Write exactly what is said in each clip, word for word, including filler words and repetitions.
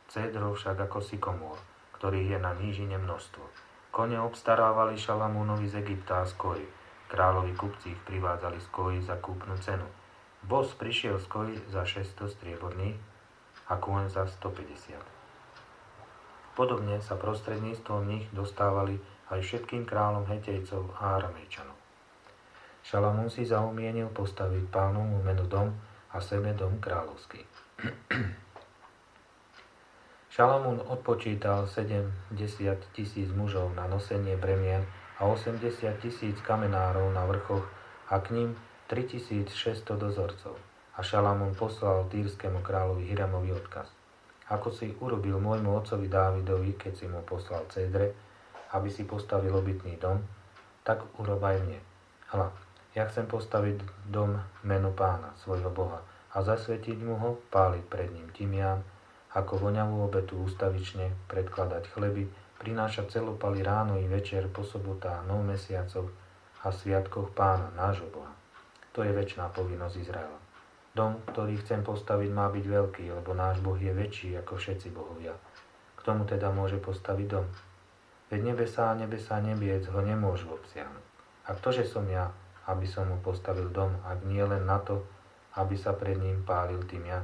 cédrov však ako sykomôr, ktorých je na nížine množstvo. Kone obstarávali Šalamúnovi z Egypta a z Koji. Kráľovi kupci ich privádzali z Koji za kúpnu cenu. Voz prišiel z Koji za šesťsto strieborných a kôň za stopäťdesiat. Podobne sa prostredníctvom nich dostávali aj všetkým kráľom Hetejcov a Aramejčanov. Šalamún si zaumienil postaviť Pánovmu menu dom a sebe dom kráľovský. Šalamún odpočítal sedemdesiat tisíc mužov na nosenie bremien a osemdesiat tisíc kamenárov na vrchoch a k ním tritisícšesťsto dozorcov. A Šalamún poslal týrskému kráľovi Hiramovi odkaz. Ako si urobil môjmu otcovi Dávidovi, keď si mu poslal cédre, aby si postavil obytný dom, tak urob aj mne. Hľa, ja chcem postaviť dom menu Pána, svojho Boha, a zasvetiť mu ho, páliť pred ním tymián, ako voňavú obetu ústavične, predkladať chleby, prinášať celopaly ráno i večer po sobotách, nov mesiacoch a sviatkoch Pána, nášho Boha. To je večná povinnosť Izraela. Dom, ktorý chcem postaviť, má byť veľký, lebo náš Boh je väčší ako všetci bohovia. K tomu teda môže postaviť dom. Veď nebesá a nebesá nebiec ho nemôžu obsiahnuť. A ktože som ja, aby som mu postavil dom, ak nie len na to, aby sa pred ním pálil tymian?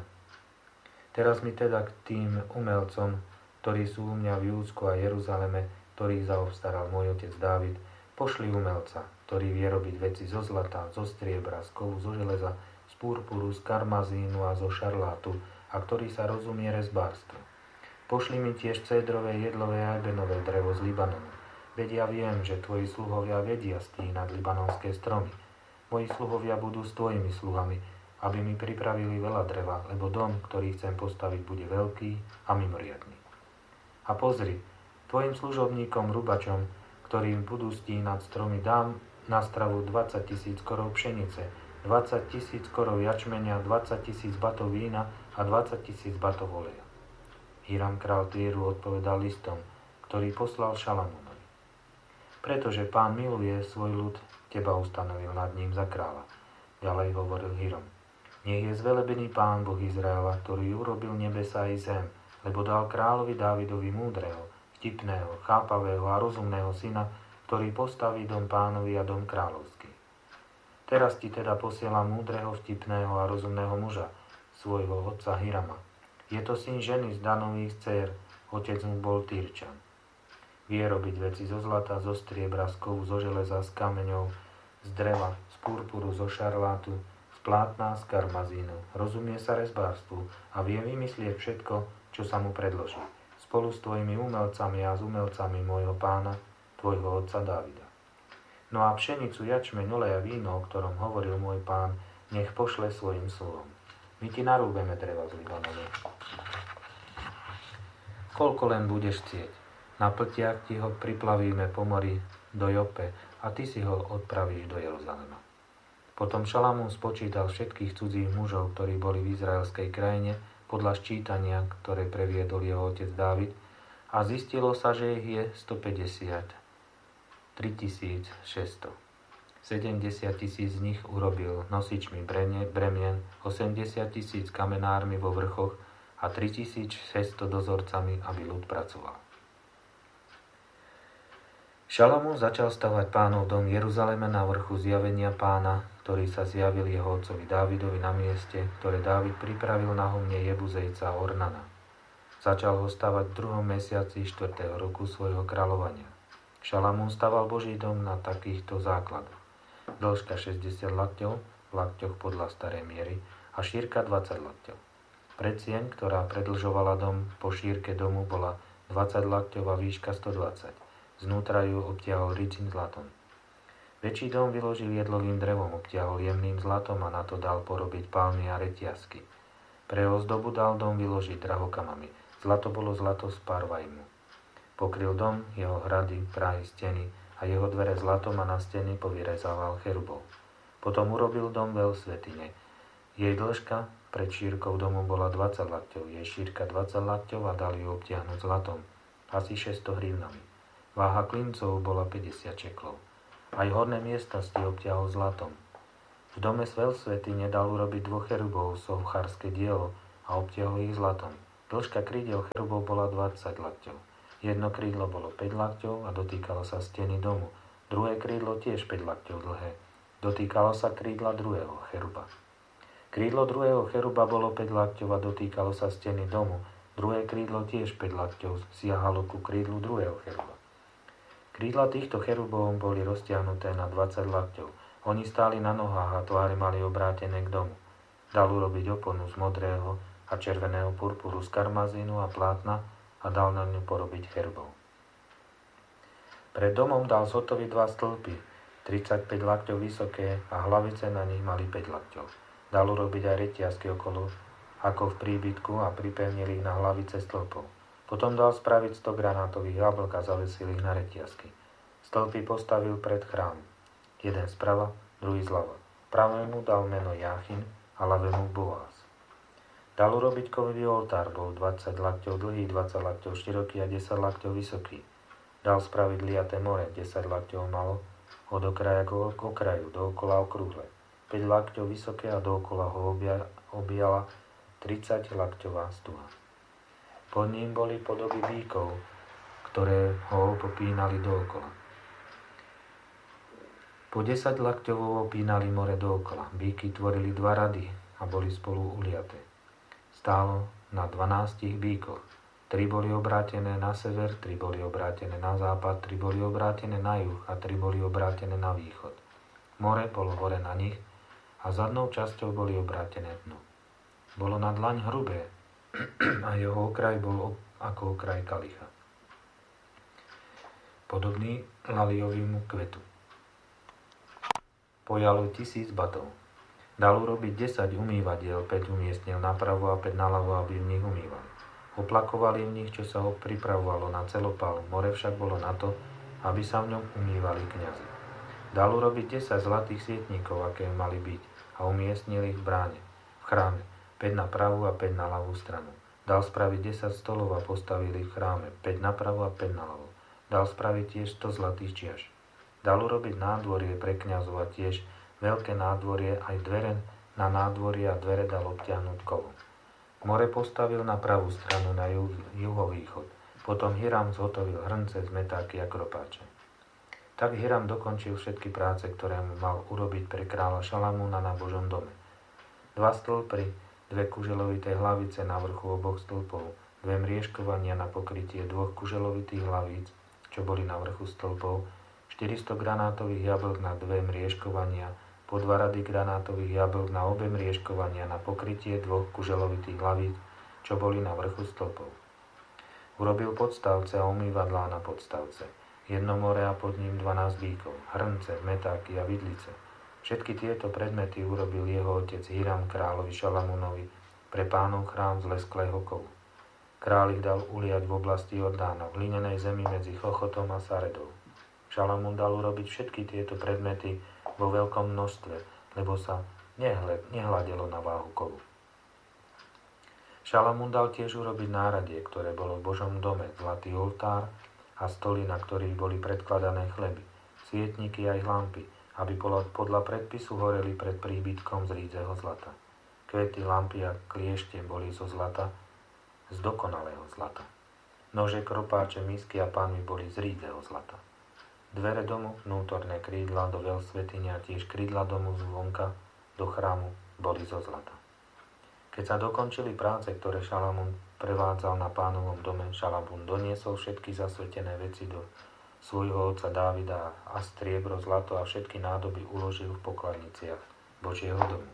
Teraz mi teda k tým umelcom, ktorí sú u mňa v Júdsku a Jeruzaleme, ktorých zaobstaral môj otec Dávid, pošli umelca, ktorý vie robiť veci zo zlata, zo striebra, z kovu, zo železa, z purpuru, z karmazínu a zo šarlátu, a ktorý sa rozumie rezbárstvu. Pošli mi tiež cédrové, jedlové a ebenové drevo z Libanonu. Veď ja viem, že tvoji sluhovia vedia stínať libanonské stromy. Moji sluhovia budú s tvojimi sluhami, aby mi pripravili veľa dreva, lebo dom, ktorý chcem postaviť, bude veľký a mimoriadny. A pozri, tvojim služobníkom, rubačom, ktorým budú stínať stromy, dám na stravu dvadsať tisíc korov pšenice, dvadsať tisíc korov jačmenia, dvadsať tisíc batov vína a dvadsať tisíc batov oleja. Hiram král Týru odpovedal listom, ktorý poslal Šalamúnovi. Pretože Pán miluje svoj ľud, teba ustanovil nad ním za kráľa. Ďalej hovoril Hiram. Nech je zvelebený Pán Boh Izraela, ktorý urobil nebesá i zem, lebo dal kráľovi Dávidovi múdreho, vtipného, chápavého a rozumného syna, ktorý postaví dom Pánovi a dom kráľovský. Teraz ti teda posielam múdreho, vtipného a rozumného muža, svojho otca Hirama. Je to syn ženy z Danových dcér, otec mu bol Týrčan. Vie robiť veci zo zlata, zo striebra, z kovu, zo železa, z kameňov, z dreva, z purpuru, zo šarlátu, z plátna, z karmazínu. Rozumie sa rezbárstvu a vie vymyslieť všetko, čo sa mu predloží. Spolu s tvojimi umelcami a s umelcami môjho pána, tvojho otca Dávida. No a pšenicu, jačmeň, olej a víno, o ktorom hovoril môj pán, nech pošle svojim sluhom. My ti narúbeme dreva z Libanonu. Koľko len budeš chcieť. Na pltiach ti ho priplavíme po mori do Jope a ty si ho odpravíš do Jeruzalema. Potom Šalamún spočítal všetkých cudzích mužov, ktorí boli v izraelskej krajine, podľa ščítania, ktoré previedol jeho otec Dávid, a zistilo sa, že ich je stopäťdesiattri tisíc šesťsto. sedemdesiat tisíc z nich urobil nosičmi bremien, osemdesiat tisíc kamenármi vo vrchoch a tritisícšesťsto dozorcami, aby ľud pracoval. Šalamún začal stavať Pánov dom v Jeruzaleme na vrchu zjavenia Pána, ktorý sa zjavil jeho otcovi Dávidovi na mieste, ktoré Dávid pripravil na humne Jebuzejca Ornana. Začal ho stavať v druhom mesiaci štvrtého roku svojho kráľovania. Šalamún staval Boží dom na takýchto základoch. Dĺžka šesťdesiat lakťov, v lakťoch podľa starej miery, a šírka dvadsať lakťov. Predsieň, ktorá predĺžovala dom po šírke domu, bola dvadsať lakťov a výška stodvadsať. Znútra ju obtiahol ryčím zlatom. Väčší dom vyložil jedlovým drevom, obtiahol jemným zlatom a na to dal porobiť palmy a reťazky. Pre ozdobu dal dom vyložiť drahokamami. Zlato bolo zlato z Parvajmu. Pokryl dom, jeho hrady, prahy, steny a jeho dvere zlatom a na steny povyrezával cherubov. Potom urobil dom veľ svätyne. Jej dĺžka pred šírkou domu bola dvadsať lakťov, jej šírka dvadsať lakťov a dal ju obtiahnuť zlatom, asi šesťsto hrivnami. Váha klincov bola päťdesiat šeklov. Aj horné miestnosti obtiahol zlatom. V dome z veľsvätyne dal urobiť dvoch cherubov, sovchárske dielo, a obtiahol ich zlatom. Dĺžka krídel cherubov bola dvadsať lakťov. Jedno krídlo bolo päť lakťov a dotýkalo sa steny domu. Druhé krídlo tiež päť lakťov dlhé. Dotýkalo sa krídla druhého cheruba. Krídlo druhého cheruba bolo päť lakťov a dotýkalo sa steny domu. Druhé krídlo tiež päť lakťov siahalo ku krídlu druhého cheruba. Krídla týchto cherubov boli roztiahnuté na dvadsať lakťov. Oni stáli na nohách a tváre mali obrátené k domu. Dal urobiť oponu z modrého a červeného purpuru, z karmazínu a plátna a dal na ňu porobiť cherubov. Pred domom dal zhotoviť dva stĺpy, tridsaťpäť lakťov vysoké a hlavice na nich mali päť lakťov. Dal urobiť aj reťazky okolo, ako v príbytku a pripevnil ich na hlavice stĺpov. Potom dal spraviť sto granátových jablk a zavesil ich na reťazky. Stĺpy postavil pred chrám. Jeden sprava, druhý zľava. Pravému dal meno Jáchin a ľavému Boaz. Dal urobiť kovový oltár, bol dvadsať lakťov dlhý, dvadsať lakťov široký a desať lakťov vysoký. Dal spraviť liaté more, desať lakťov malo, od okraja k okraju, dookola okrúhle. päť lakťov vysoké a dookola ho objala tridsať lakťová stuha. Pod ním boli podoby bíkov, ktoré ho popínali dookola. Po desať lakťovou opínali more dookola. Bíky tvorili dva rady a boli spolu uliaté. Stálo na dvanástich bíkoch. Tri boli obrátené na sever, tri boli obrátené na západ, tri boli obrátené na juh a tri boli obrátené na východ. More bolo hore na nich a zadnou časťou boli obrátené dnu. Bolo na dlaň hrubé a jeho okraj bol ako okraj kalicha, podobný laliovýmu kvetu. Pojalo tisíc batov. Dal urobiť desať umývadiel, päť umiestnil napravo a päť naľavo, aby v nich umývali. Oplakovali v nich, čo sa ho pripravovalo na celopál. More však bolo na to, aby sa v ňom umývali kňazi. Dal urobiť desať zlatých svietníkov, aké mali byť, a umiestnil ich v bráne, v chráme, päť na pravú a päť na ľavú stranu. Dal spraviť desať stolov a postavili ich v chráme, päť na pravú a päť na ľavú. Dal spraviť tiež sto zlatých čiaš. Dal urobiť nádvorie pre kňazov a tiež veľké nádvorie, aj dvere na nádvorie a dvere dal obtiahnuť kovom. More postavil na pravú stranu na juh, juhovýchod. Potom Hiram zhotovil hrnce, zmetáky a kropáče. Tak Hiram dokončil všetky práce, ktoré mu mal urobiť pre kráľa Šalamúna na Božom dome. Dva stĺpy, dve kuželovité hlavice na vrchu oboch stĺpov, dve mriežkovania na pokrytie dvoch kuželovitých hlavíc, čo boli na vrchu stĺpov, štyristo granátových jablk na dve mriežkovania, po dva rady granátových jablk na obe mriežkovania na pokrytie dvoch kuželovitých hlavíc, čo boli na vrchu stĺpov. Urobil podstavce a umývadlá na podstavce, jedno more a pod ním dvanásť bíkov, hrnce, metáky a vidlice. Všetky tieto predmety urobil jeho otec Hiram kráľovi Šalamúnovi pre pánov chrám z lesklého kovu. Kráľ ich dal uliať v oblasti Jordána, v hlinenej zemi medzi Chochotom a Saredou. Šalamún dal urobiť všetky tieto predmety vo veľkom množstve, lebo sa nehľadelo na váhu kovu. Šalamún dal tiež urobiť náradie, ktoré bolo v Božom dome, zlatý oltár a stoly, na ktorých boli predkladané chleby, svietniky aj lampy, aby podľa predpisu horeli pred príbytkom z rídzeho zlata. Kvety, lampy a kliešte boli zo zlata, z dokonalého zlata. Nože, kropáče, misky a pánvy boli z rídzeho zlata. Dvere domu, vnútorné krídla do veľsvätyne a tiež krídla domu zvonka do chrámu boli zo zlata. Keď sa dokončili práce, ktoré Šalamún prevádzal na pánovom dome, Šalamún doniesol všetky zasvetené veci do svojho otca Dávida a striebro, zlato a všetky nádoby uložil v pokladniciach Božieho domu.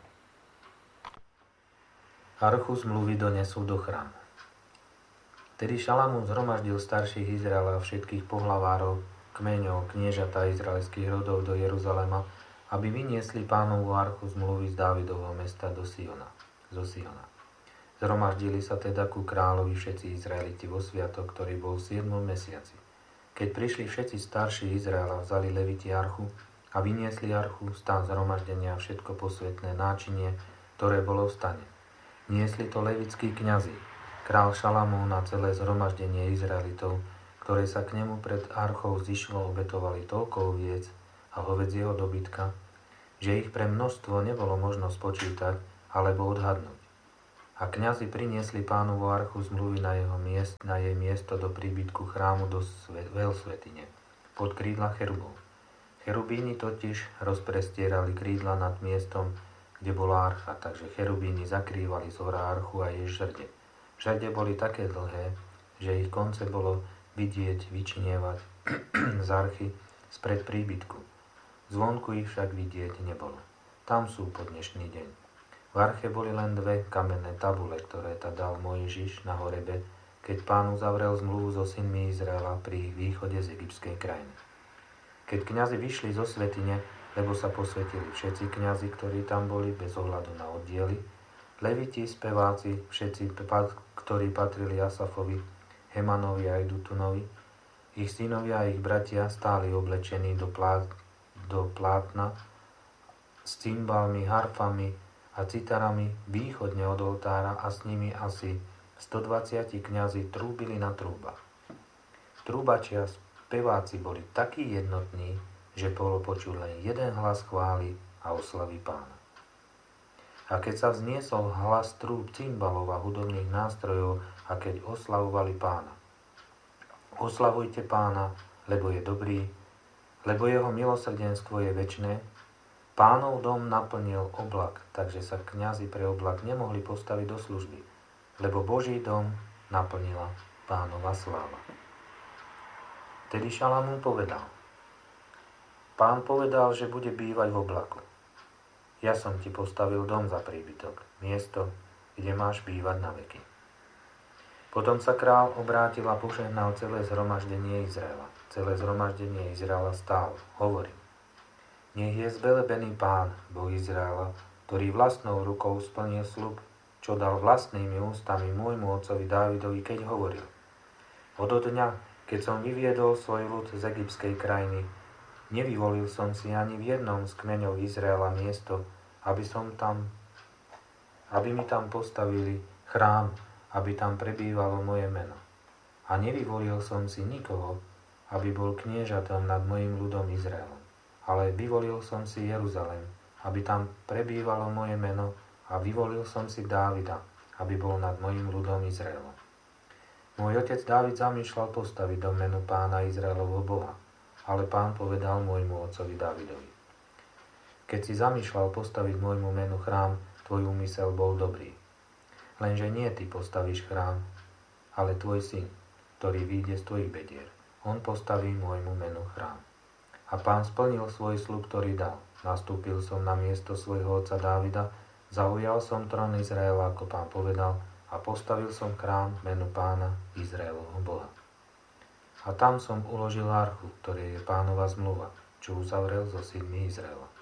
Archu zmluvy donesú do chrámu. Tedy Šalamún zhromaždil starších Izraela a všetkých pohlavárov, kmeňov, kniežatá izraelských rodov do Jeruzalema, aby vyniesli pánovú archu zmluvy z Dávidovho mesta do Siona, zo Siona. Zhromaždili sa teda ku kráľovi všetci Izraeliti vo sviatok, ktorý bol v siedmom mesiaci. Keď prišli všetci starší Izraela, vzali leviti archu a vyniesli archu, stan zhromaždenia a všetko posvetné náčinie, ktoré bolo v stane. Niesli to levitskí kňazi, král Šalamún a celé zhromaždenie Izraelitov, ktoré sa k nemu pred archou zišlo, obetovali toľko oviec a hovedzieho dobytka, že ich pre množstvo nebolo možno spočítať alebo odhadnúť. A kňazi priniesli Pánovu archu zmluvy na, jeho miest, na jej miesto do príbytku chrámu do veľsvätyne, pod krídla cherubov. Cherubíni totiž rozprestierali krídla nad miestom, kde bola archa, takže cherubíni zakrývali z hora archu a jej žrde. Žrde boli také dlhé, že ich konce bolo vidieť vyčnievať z archy spred príbytku. Zvonku ich však vidieť nebolo. Tam sú po dnešný deň. V arche boli len dve kamenné tabule, ktoré tá dal Mojžiš na horebe, keď Pán uzavrel zmluvu so synmi Izraela pri ich východe z egyptskej krajiny. Keď kňazi vyšli zo svätyne, lebo sa posvetili všetci kňazi, ktorí tam boli, bez ohľadu na oddiely, leviti, speváci, všetci, ktorí patrili Asafovi, Hemanovi a Jedutunovi, ich synovia a ich bratia stáli oblečení do, plát, do plátna s cymbalmi, harfami a citarami východne od oltára a s nimi asi stodvadsať kňazi trúbili na trúbach. Trúbači a speváci boli takí jednotní, že bolo počuť len jeden hlas chvály a oslavy Pána. A keď sa vzniesol hlas trúb, cymbalov a hudobných nástrojov a keď oslavovali Pána. Oslavujte Pána, lebo je dobrý, lebo jeho milosrdenstvo je večné. Pánov dom naplnil oblak, takže sa kňazi pre oblak nemohli postaviť do služby, lebo Boží dom naplnila Pánova sláva. Tedy Šalamún povedal: Pán povedal, že bude bývať v oblaku. Ja som ti postavil dom za príbytok, miesto, kde máš bývať na veky. Potom sa král obrátil a požehnal celé zhromaždenie Izraela. Celé zhromaždenie Izraela stálo. Hovorím: Nech je zvelebený Pán, Boh Izraela, ktorý vlastnou rukou splnil sľub, čo dal vlastnými ústami môjmu otcovi Dávidovi, keď hovoril: Od dňa, keď som vyviedol svoj ľud z egyptskej krajiny, nevyvolil som si ani v jednom z kmeňov Izraela miesto, aby som tam, aby mi tam postavili chrám, aby tam prebývalo moje meno. A nevyvolil som si nikoho, aby bol kniežatom nad mojim ľudom Izraelom. Ale vyvolil som si Jeruzalém, aby tam prebývalo moje meno, a vyvolil som si Dávida, aby bol nad mojim ľudom Izraelom. Môj otec Dávid zamýšľal postaviť do menu Pána Izraelovho Boha, ale Pán povedal môjmu otcovi Dávidovi: Keď si zamýšľal postaviť môjmu menu chrám, tvoj úmysel bol dobrý. Lenže nie ty postavíš chrám, ale tvoj syn, ktorý vyjde z tvojich bedier. On postaví môjmu menu chrám. A Pán splnil svoj sľub, ktorý dal. Nastúpil som na miesto svojho otca Dávida, zaujal som trón Izraela, ako Pán povedal, a postavil som chrám menu Pána Izraelovho Boha. A tam som uložil archu, ktorý je Pánova zmluva, čo uzavrel so synmi Izraela.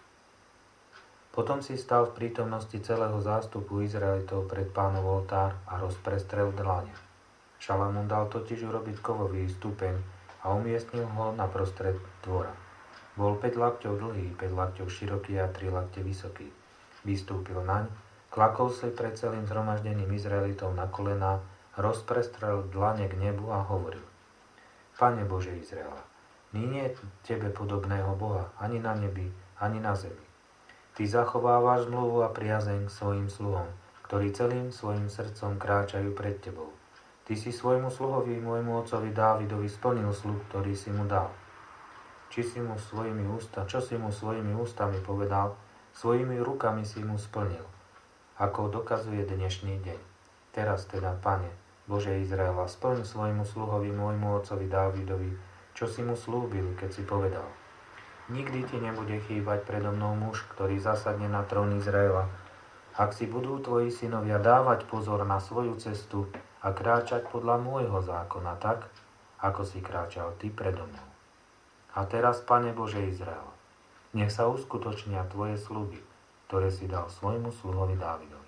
Potom si stal v prítomnosti celého zástupu Izraelitov pred Pánov oltár a rozprestrel dlane. Šalamún dal totiž urobiť kovový stupeň a umiestnil ho na prostred dvora. Bol päť lakťov dlhý, päť lakťov široký a tri lakte vysoký. Vystúpil naň, klakol si pred celým zhromaždením Izraelitov na kolená, rozprestrel dlane k nebu a hovoril: Pane Bože Izraela, nie je tebe podobného Boha ani na nebi, ani na zemi. Ty zachovávaš zmluvu a priazeň svojim sluhom, ktorí celým svojim srdcom kráčajú pred tebou. Ty si svojmu sluhovi, môjmu otcovi Dávidovi splnil sľub, ktorý si mu dal. Či si mu svojimi ústa, čo si mu svojimi ústami povedal, svojimi rukami si mu splnil, ako dokazuje dnešný deň. Teraz teda, Pane, Bože Izraela, splň svojmu sluhovi, môjmu otcovi Dávidovi, čo si mu slúbil, keď si povedal: Nikdy ti nebude chýbať predo mnou muž, ktorý zasadne na trón Izraela. Ak si budú tvoji synovia dávať pozor na svoju cestu a kráčať podľa môjho zákona tak, ako si kráčal ty predo mnou. A teraz, Pane Bože Izraela, nech sa uskutočnia tvoje sľuby, ktoré si dal svojmu sluhovi Dávidovi.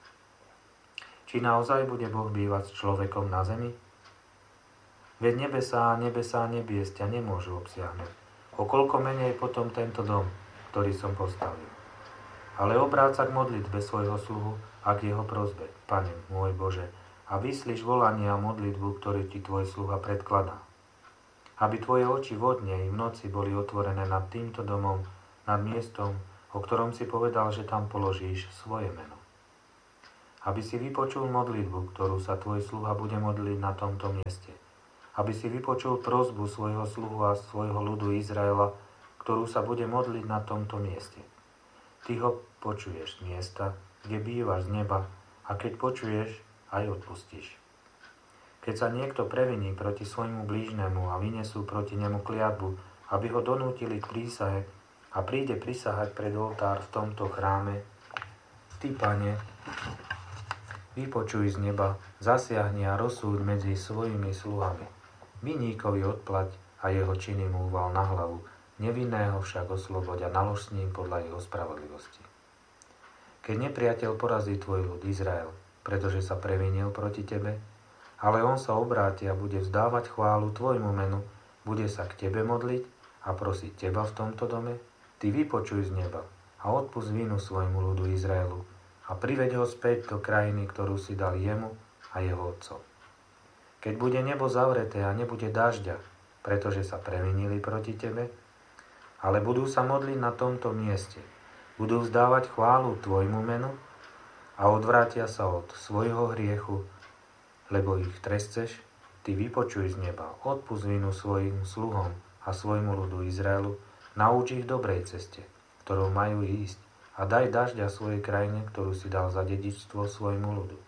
Či naozaj bude Boh bývať s človekom na zemi? Veď nebesá a nebesá nebies ťa nemôžu obsiahnuť. O koľko menej potom tento dom, ktorý som postavil. Ale obráť sa k modlitbe svojho sluhu a k jeho prosbe, Pane môj Bože, a vyslíš volanie a modlitbu, ktorý ti tvoj sluha predkladá. Aby tvoje oči vodne i v noci boli otvorené nad týmto domom, nad miestom, o ktorom si povedal, že tam položíš svoje meno. aby si vypočul modlitbu, ktorú sa tvoj sluha bude modliť na tomto mieste. Aby si vypočul prosbu svojho sluhu a svojho ľudu Izraela, ktorú sa bude modliť na tomto mieste. Ty ho počuješ z miesta, kde bývaš z neba, a keď počuješ, aj odpustíš. Keď sa niekto previní proti svojmu blížnemu a vynesú proti nemu kliatbu, aby ho donútili k prísahe a príde prisahať pred oltár v tomto chráme, ty, Pane, vypočuj z neba, zasiahni a rozsúď medzi svojimi sluhami. Viníkovi odplať a jeho činy mu uval na hlavu, nevinného však osloboď a nalož s ním podľa jeho spravodlivosti. Keď nepriateľ porazí tvoj ľud Izrael, pretože sa previnil proti tebe, ale on sa obráti a bude vzdávať chválu tvojmu menu, bude sa k tebe modliť a prosiť teba v tomto dome, ty vypočuj z neba a odpusť vinu svojmu ľudu Izraelu a priveď ho späť do krajiny, ktorú si dal jemu a jeho otcom. Keď bude nebo zavreté a nebude dažďa, pretože sa previnili proti tebe, ale budú sa modliť na tomto mieste, budú vzdávať chválu tvojmu menu a odvrátia sa od svojho hriechu, lebo ich trestceš, ty vypočuj z neba, odpusť vinu svojim sluhom a svojmu ľudu Izraelu, nauč ich dobrej ceste, ktorou majú ísť, a daj dažďa svojej krajine, ktorú si dal za dedičstvo svojmu ľudu.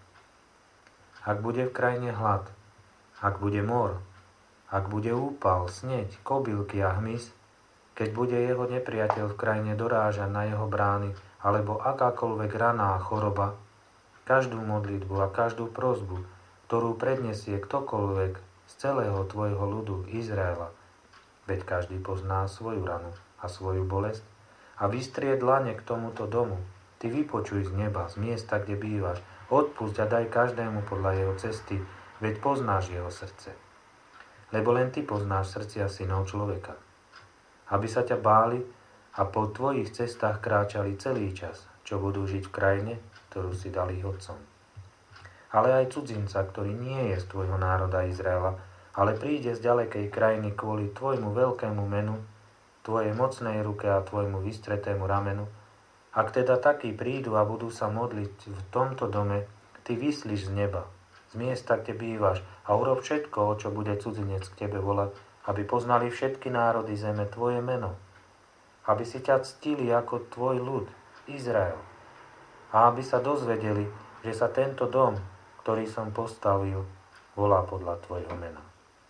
Ak bude v krajine hlad, ak bude mor, ak bude úpal, sneď, kobylky a hmyz, keď bude jeho nepriateľ v krajine dorážať na jeho brány, alebo akákoľvek raná choroba, každú modlitbu a každú prosbu, ktorú predniesie ktokoľvek z celého tvojho ľudu Izraela, veď každý pozná svoju ranu a svoju bolesť, a vystrie dlane k tomuto domu, ty vypočuj z neba, z miesta, kde bývaš, odpusť a daj každému podľa jeho cesty, veď poznáš jeho srdce. Lebo len ty poznáš srdcia synov človeka. Aby sa ťa báli a po tvojich cestách kráčali celý čas, čo budú žiť v krajine, ktorú si dal ich otcom. Ale aj cudzinca, ktorý nie je z tvojho národa Izraela, ale príde z ďalekej krajiny kvôli tvojmu veľkému menu, tvojej mocnej ruke a tvojmu vystretému ramenu, ak teda takí prídu a budú sa modliť v tomto dome, ty vyslíš z neba, z miesta, kde bývaš, a urob všetko, o čo bude cudzinec k tebe volať, aby poznali všetky národy zeme tvoje meno, aby si ťa ctili ako tvoj ľud, Izrael, a aby sa dozvedeli, že sa tento dom, ktorý som postavil, volá podľa tvojho mena.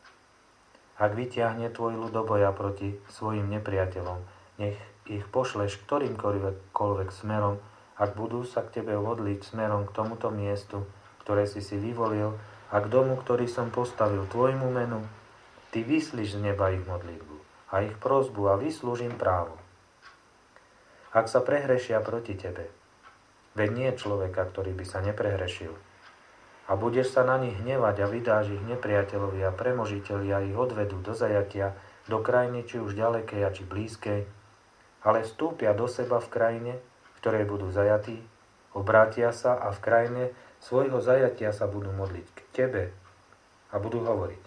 Ak vyťahne tvoj ľud do boja proti svojim nepriateľom, nech ich pošleš ktorýmkoľvek smerom, ak budú sa k tebe modliť smerom k tomuto miestu, ktoré si si vyvolil, a k domu, ktorý som postavil tvojmu menu, ty vyslíš z neba ich modlitbu a ich prosbu a vyslúžim právo. Ak sa prehrešia proti tebe, veď nie je človeka, ktorý by sa neprehrešil, a budeš sa na nich hnevať a vydáš ich nepriateľovi a premožitelia ich odvedú do zajatia, do krajiny či už ďalekej a či blízkej, ale vstúpia do seba v krajine, v ktorej budú zajatí, obrátia sa a v krajine svojho zajatia sa budú modliť k tebe a budú hovoriť: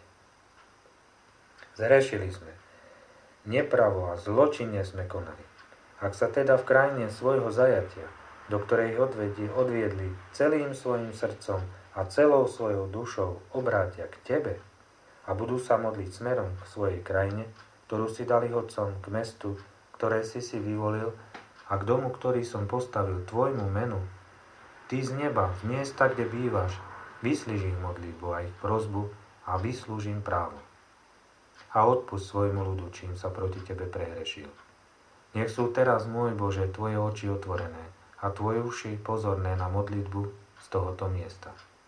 Zhrešili sme, nepravo a zločinne sme konali. Ak sa teda v krajine svojho zajatia, do ktorej odvedli, odviedli celým svojim srdcom a celou svojou dušou, obrátia k tebe a budú sa modliť smerom k svojej krajine, ktorú si dali otcom, k mestu, ktoré si si vyvolil, a k domu, ktorý som postavil tvojmu menu, ty z neba, z miesta, kde bývaš, vyslíš ich modlitbu a ich prosbu a vyslúžim právo. A odpusť svojmu ľudu, čím sa proti tebe prehrešil. Nech sú teraz, môj Bože, tvoje oči otvorené a tvoje uši pozorné na modlitbu z tohoto miesta.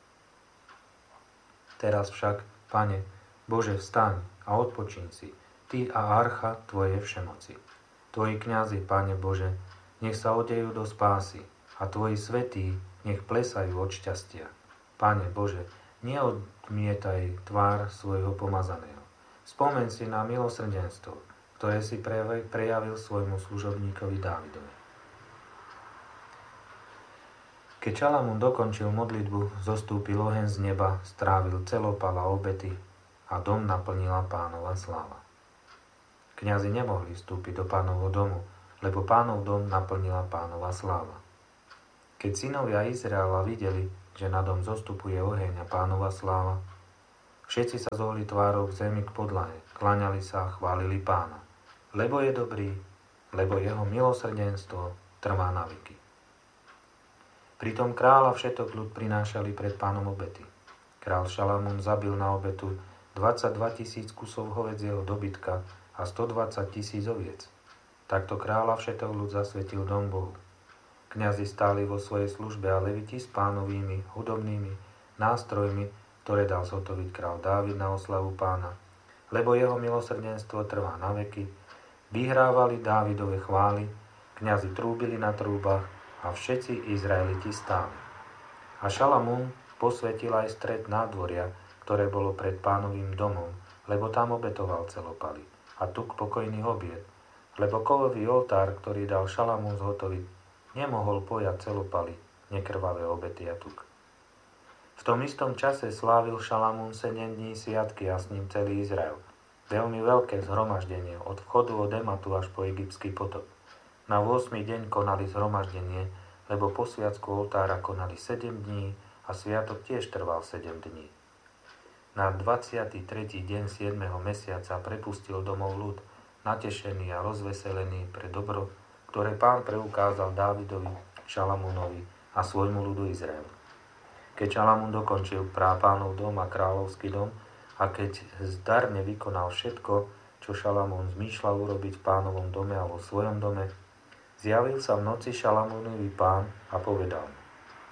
Teraz však, Pane, Bože, vstaň a odpočíň si, ty a archa tvojej všemoci. Tvoji kňazi, Pane Bože, nech sa odejú do spásy a tvoji svätí nech plesajú od šťastia. Pane Bože, neodmietaj tvár svojho pomazaného. Spomeň si na milosrdenstvo, ktoré si prejavil svojmu služobníkovi Dávidovi. Keď Šalamún dokončil modlitbu, zostúpil oheň z neba, strávil celopala obety a dom naplnila Pánova sláva. Kňazi nemohli vstúpiť do Pánovho domu, lebo Pánov dom naplnila Pánova sláva. Keď synovia Izraela videli, že na dom zostupuje oheň a Pánova sláva. Všetci sa zohli tvárou k zemi k podlahe, kláňali sa a chválili Pána. Lebo je dobrý, lebo jeho milosrdenstvo trvá na veky. Pritom kráľ a všetok ľud prinášali pred Pánom obety. Král Šalamún zabil na obetu dvadsaťdva tisíc kusov hovedzieho dobytka a stodvadsať tisíc oviec. Takto kráľ a všetok ľud zasvetil dom Bohu. Kňazi stáli vo svojej službe a leviti s pánovými hudobnými nástrojmi, ktoré dal zhotoviť král Dávid na oslavu Pána. Lebo jeho milosrdenstvo trvá na veky, vyhrávali Dávidove chvály, kňazi trúbili na trúbach a všetci Izraeliti stáli. A Šalamún posvetil aj stred nádvoria, ktoré bolo pred Pánovým domom, lebo tam obetoval celopaly a tuk pokojný obiad, lebo kovový oltár, ktorý dal Šalamún zhotoviť, nemohol pojať celopaly, nekrvavé obety a tuk. V tom istom čase slávil Šalamún sedem dní sviatky a s ním celý Izrael. Veľmi veľké zhromaždenie, od vchodu od Ematu až po egyptský potok. Na ôsmy deň konali zhromaždenie, lebo po sviatku oltára konali sedem dní a sviatok tiež trval sedem dní. Na dvadsiaty tretí deň siedmeho mesiaca prepustil domov ľud, natešený a rozveselený pre dobro, ktoré Pán preukázal Dávidovi, Šalamúnovi a svojmu ľudu Izraelu. Keď Šalamún dokončil prá Pánov dom a kráľovský dom a keď zdarne vykonal všetko, čo Šalamún zmýšľal urobiť v Pánovom dome a vo svojom dome, zjavil sa v noci Šalamúnovi Pán a povedal mu: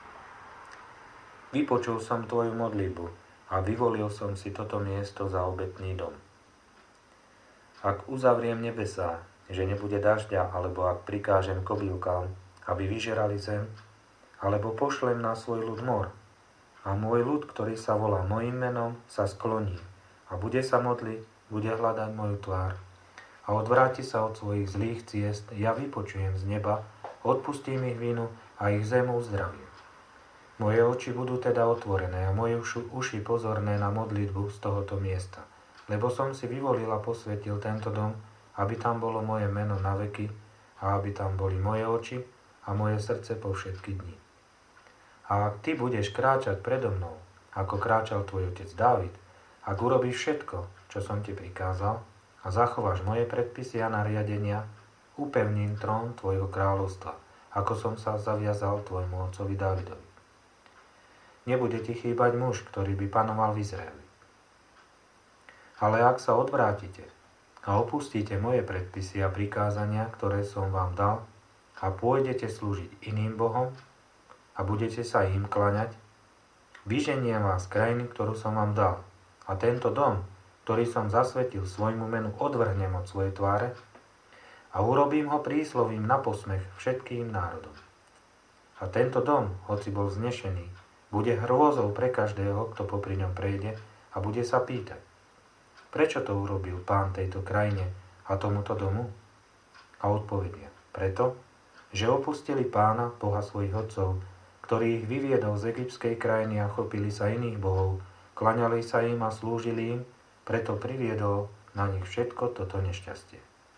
Vypočul som tvoju modlitbu a vyvolil som si toto miesto za obetný dom. Ak uzavriem nebesá, že nebude dažďa, alebo ak prikážem kobýlkám, aby vyžerali zem, alebo pošlem na svoj ľud mor, a môj ľud, ktorý sa volá mojím menom, sa skloní a bude sa modliť, bude hľadať moju tvár a odvráti sa od svojich zlých ciest, ja vypočujem z neba, odpustím ich vinu a ich zem uzdravím. Moje oči budú teda otvorené a moje uši pozorné na modlitbu z tohoto miesta, lebo som si vyvolil a posvetil tento dom, aby tam bolo moje meno na veky a aby tam boli moje oči a moje srdce po všetky dni. A ak ty budeš kráčať predo mnou, ako kráčal tvoj otec Dávid, ak urobíš všetko, čo som ti prikázal, a zachováš moje predpisy a nariadenia, upevním trón tvojho kráľovstva, ako som sa zaviazal tvojmu otcovi Dávidovi. Nebude ti chýbať muž, ktorý by panoval v Izraeli. Ale ak sa odvrátite a opustíte moje predpisy a prikázania, ktoré som vám dal, a pôjdete slúžiť iným bohom a budete sa im klaňať, vyženiem vás z krajiny, ktorú som vám dal, a tento dom, ktorý som zasvetil svojmu menu, odvrhnem od svojej tváre a urobím ho príslovím na posmech všetkým národom. A tento dom, hoci bol vznešený, bude hrôzou pre každého, kto popri ňom prejde a bude sa pýtať: prečo to urobil Pán tejto krajine a tomuto domu? A odpovedia: preto, že opustili Pána, Boha svojich otcov, ktorý ich vyviedol z egyptskej krajiny a chopili sa iných bohov, klaňali sa im a slúžili im, preto priviedol na nich všetko toto nešťastie.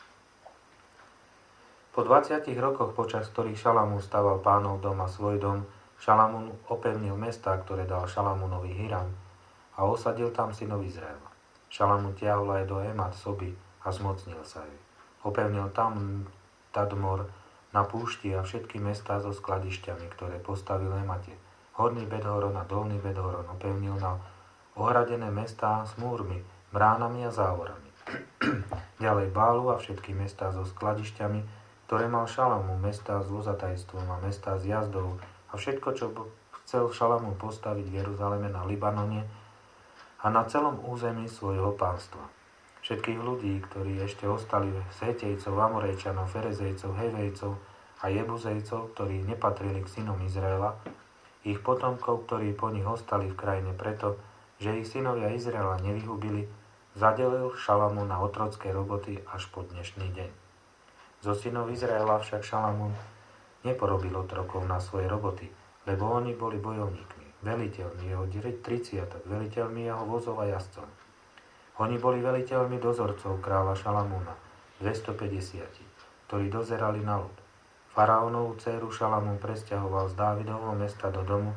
Po dvadsiatich rokoch, počas ktorých Šalamún staval Pánov dom a svoj dom, Šalamún opevnil mestá, ktoré dal Šalamúnovi Hiram, a osadil tam synov Izraela. Šalamún tiahol aj do Emat soby a zmocnil sa jej. Opevnil tam Tadmor na púšti a všetky mestá so skladišťami, ktoré postavil Emate. Horný Bedhoron a Dolný Bedhoron opevnil na ohradené mestá s múrmi, bránami a závorami. Ďalej Bálu a všetky mestá so skladišťami, ktoré mal Šalamún, mestá s vozatajstvom a mestá s jazdou, a všetko, čo chcel Šalamún postaviť v Jeruzaleme, na Libanone a na celom území svojho pánstva. Všetkých ľudí, ktorí ešte ostali z Hetejcov, Amorejčanov, Ferezejcov, Hevejcov a Jebuzejcov, ktorí nepatrili k synom Izraela, ich potomkov, ktorí po nich ostali v krajine preto, že ich synovia Izraela nevyhubili, zadelil Šalamún na otrocké roboty až po dnešný deň. Zo synov Izraela však Šalamún neporobil otrokov na svoje roboty, lebo oni boli bojovníkmi, veliteľmi jeho triciatok, veliteľmi jeho vozov a jazdcov. Oni boli veliteľmi dozorcov kráľa Šalamúna, dvestopäťdesiat, ktorí dozerali na ľud. Faraónovú dcéru Šalamún presťahoval z Dávidovho mesta do domu,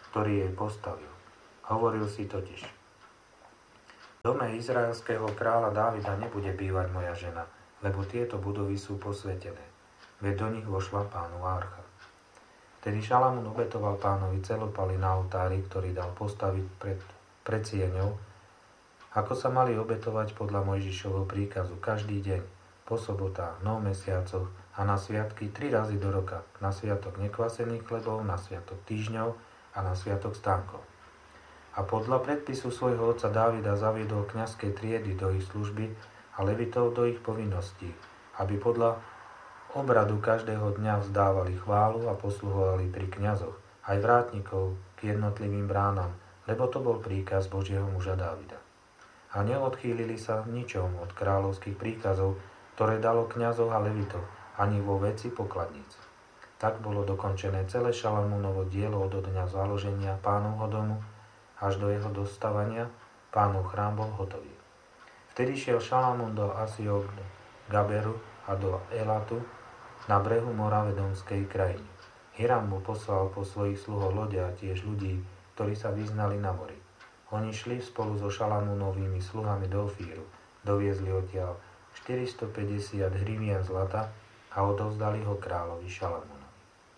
ktorý jej postavil. Hovoril si totiž: V dome izraelského kráľa Dávida nebude bývať moja žena, lebo tieto budovy sú posvätené, veď do nich vošla Pánova archa. Vtedy Šalamún obetoval Pánovi celopaly na oltári, ktorý dal postaviť pred, pred sieňou, ako sa mali obetovať podľa Mojžišovho príkazu každý deň, po sobotách, nov mesiacoch a na sviatky tri razy do roka, na sviatok nekvasených chlebov, na sviatok týždňov a na sviatok stánkov. A podľa predpisu svojho otca Dávida zaviedol kňazské triedy do ich služby a levitov do ich povinností, aby podľa obradu každého dňa vzdávali chválu a posluhovali pri kňazoch, aj vrátnikov k jednotlivým bránam, lebo to bol príkaz Božieho muža Dávida. A neodchýlili sa v ničom od kráľovských príkazov, ktoré dalo kňazov a levitov, ani vo veci pokladníc. Tak bolo dokončené celé Šalamúnovo dielo od dňa založenia Pánovho domu až do jeho dostávania. Pánov chrám bol hotový. Vtedy šiel Šalamún do Asiog, Gaberu a do Elatu na brehu mora v Edomskej krajine. Hiram mu poslal po svojich sluhov lode a tiež ľudí, ktorí sa vyznali na mori. Oni šli spolu so Šalamúnovými sluhami do Ofíru, doviezli odtiaľ štyristopäťdesiat hrivien zlata a odovzdali ho kráľovi Šalamúnovi.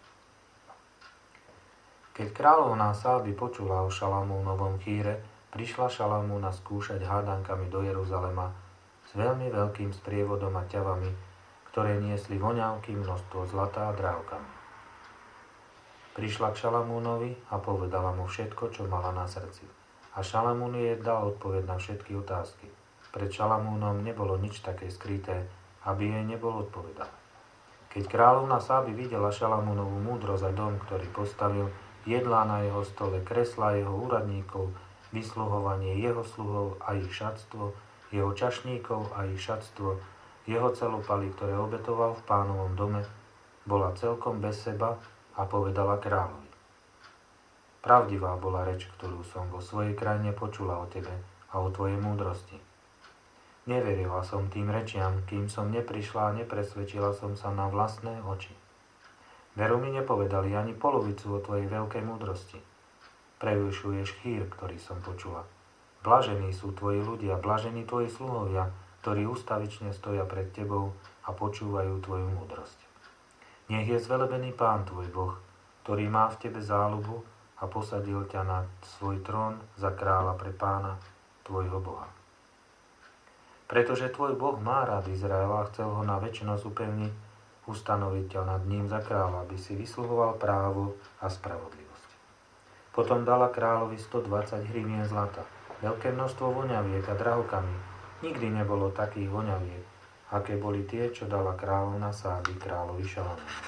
Keď kráľovná Sáby počula o Šalamúnovom chýre, prišla Šalamúna skúšať hádankami do Jeruzalema s veľmi veľkým sprievodom a ťavami, ktoré niesli voňavky, množstvo zlata a drahokami. Prišla k Šalamúnovi a povedala mu všetko, čo mala na srdci. A Šalamún jej dal odpoveď na všetky otázky. Pred Šalamúnom nebolo nič také skryté, aby jej nebol odpovedal. Keď kráľovna Sáby videla Šalamúnovú múdrosť a dom, ktorý postavil, jedlá na jeho stole, kreslá jeho úradníkov, vysluhovanie jeho sluhov a ich šatstvo, jeho čašníkov a ich šatstvo, jeho celopaly, ktoré obetoval v Pánovom dome, bola celkom bez seba a povedala kráľovi: Pravdivá bola reč, ktorú som vo svojej krajine počula o tebe a o tvojej múdrosti. Neverila som tým rečiam, kým som neprišla a nepresvedčila som sa na vlastné oči. Veru mi nepovedali ani polovicu o tvojej veľkej múdrosti. Prevyšuješ chýr, ktorý som počula. Blažení sú tvoji ľudia, blažení tvoji sluhovia, ktorí ústavične stoja pred tebou a počúvajú tvoju múdrosť. Nech je zvelebený Pán tvoj Boh, ktorý má v tebe záľubu a posadil ťa na svoj trón za kráľa pre Pána, tvojho Boha. Pretože tvoj Boh má rád Izraela a chcel ho na večnosť upevniť, ustanoviť ťa nad ním za kráľa, aby si vysluhoval právo a spravodlivosť. Potom dala kráľovi stodvadsať hrivien zlata, veľké množstvo voňaviek a drahokami. Nikdy nebolo takých voňaviek, aké boli tie, čo dala kráľovna Sáby kráľovi Šalamúnovi.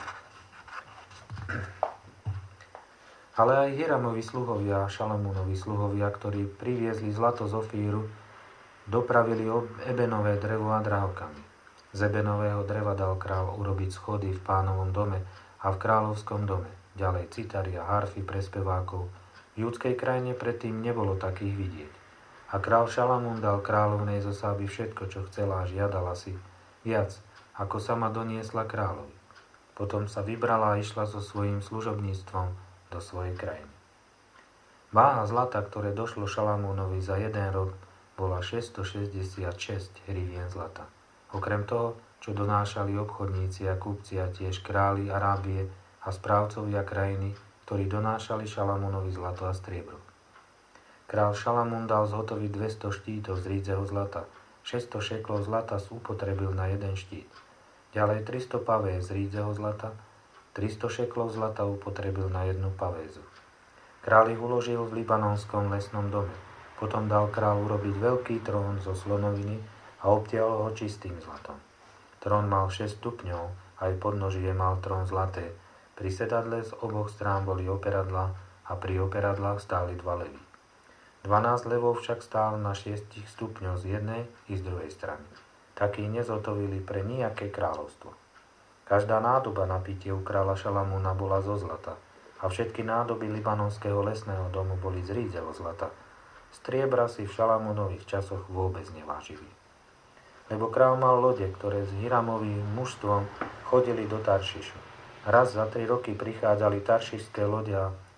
Ale aj Hiramovi sluhovia a Šalamúnovi sluhovia, ktorí priviezli zlato z Ofíru, dopravili ebenové drevo a drahokami. Z ebenového dreva dal kráľ urobiť schody v Pánovom dome a v kráľovskom dome. Ďalej citary a harfy pre spevákov. V judskej krajine predtým nebolo takých vidieť. A kráľ Šalamún dal kráľovnej zo Sáby všetko, čo chcela a žiadala si, viac, ako sama doniesla kráľovi. Potom sa vybrala a išla so svojím služobníctvom do svojej krajiny. Váha zlata, ktoré došlo Šalamúnovi za jeden rok, bola šesťstošesťdesiatšesť hrivien zlata. Okrem toho, čo donášali obchodníci a kupci a tiež králi Arábie a správcovia krajiny, ktorí donášali Šalamúnovi zlato a striebro. Král Šalamún dal zhotoviť dvesto štítov z rídzeho zlata. šesťsto šeklov zlata upotrebil na jeden štít. Ďalej tristo pavéz z rídzeho zlata, tristo šeklov zlata upotrebil na jednu pavézu. Král ich uložil v libanonskom lesnom dome. Potom dal král urobiť veľký trón zo slonoviny a obtiahol ho čistým zlatom. Trón mal šesť stupňov, aj podnožie mal trón zlaté. Pri sedadle z oboch strán boli operadlá a pri operadlách stáli dva levy. Dvanásť levov však stál na šiestich stupňoch z jednej i z druhej strany. Takí nezotovili pre nijaké kráľovstvo. Každá nádoba na pitie u kráľa Šalamúna bola zo zlata a všetky nádoby libanonského lesného domu boli z rídzeho zlata. Striebra si v Šalamúnových časoch vôbec nevážili. Lebo kráľ mal lode, ktoré s Hiramovým mužstvom chodili do Taršišu. Raz za tri roky prichádzali taršišské lode a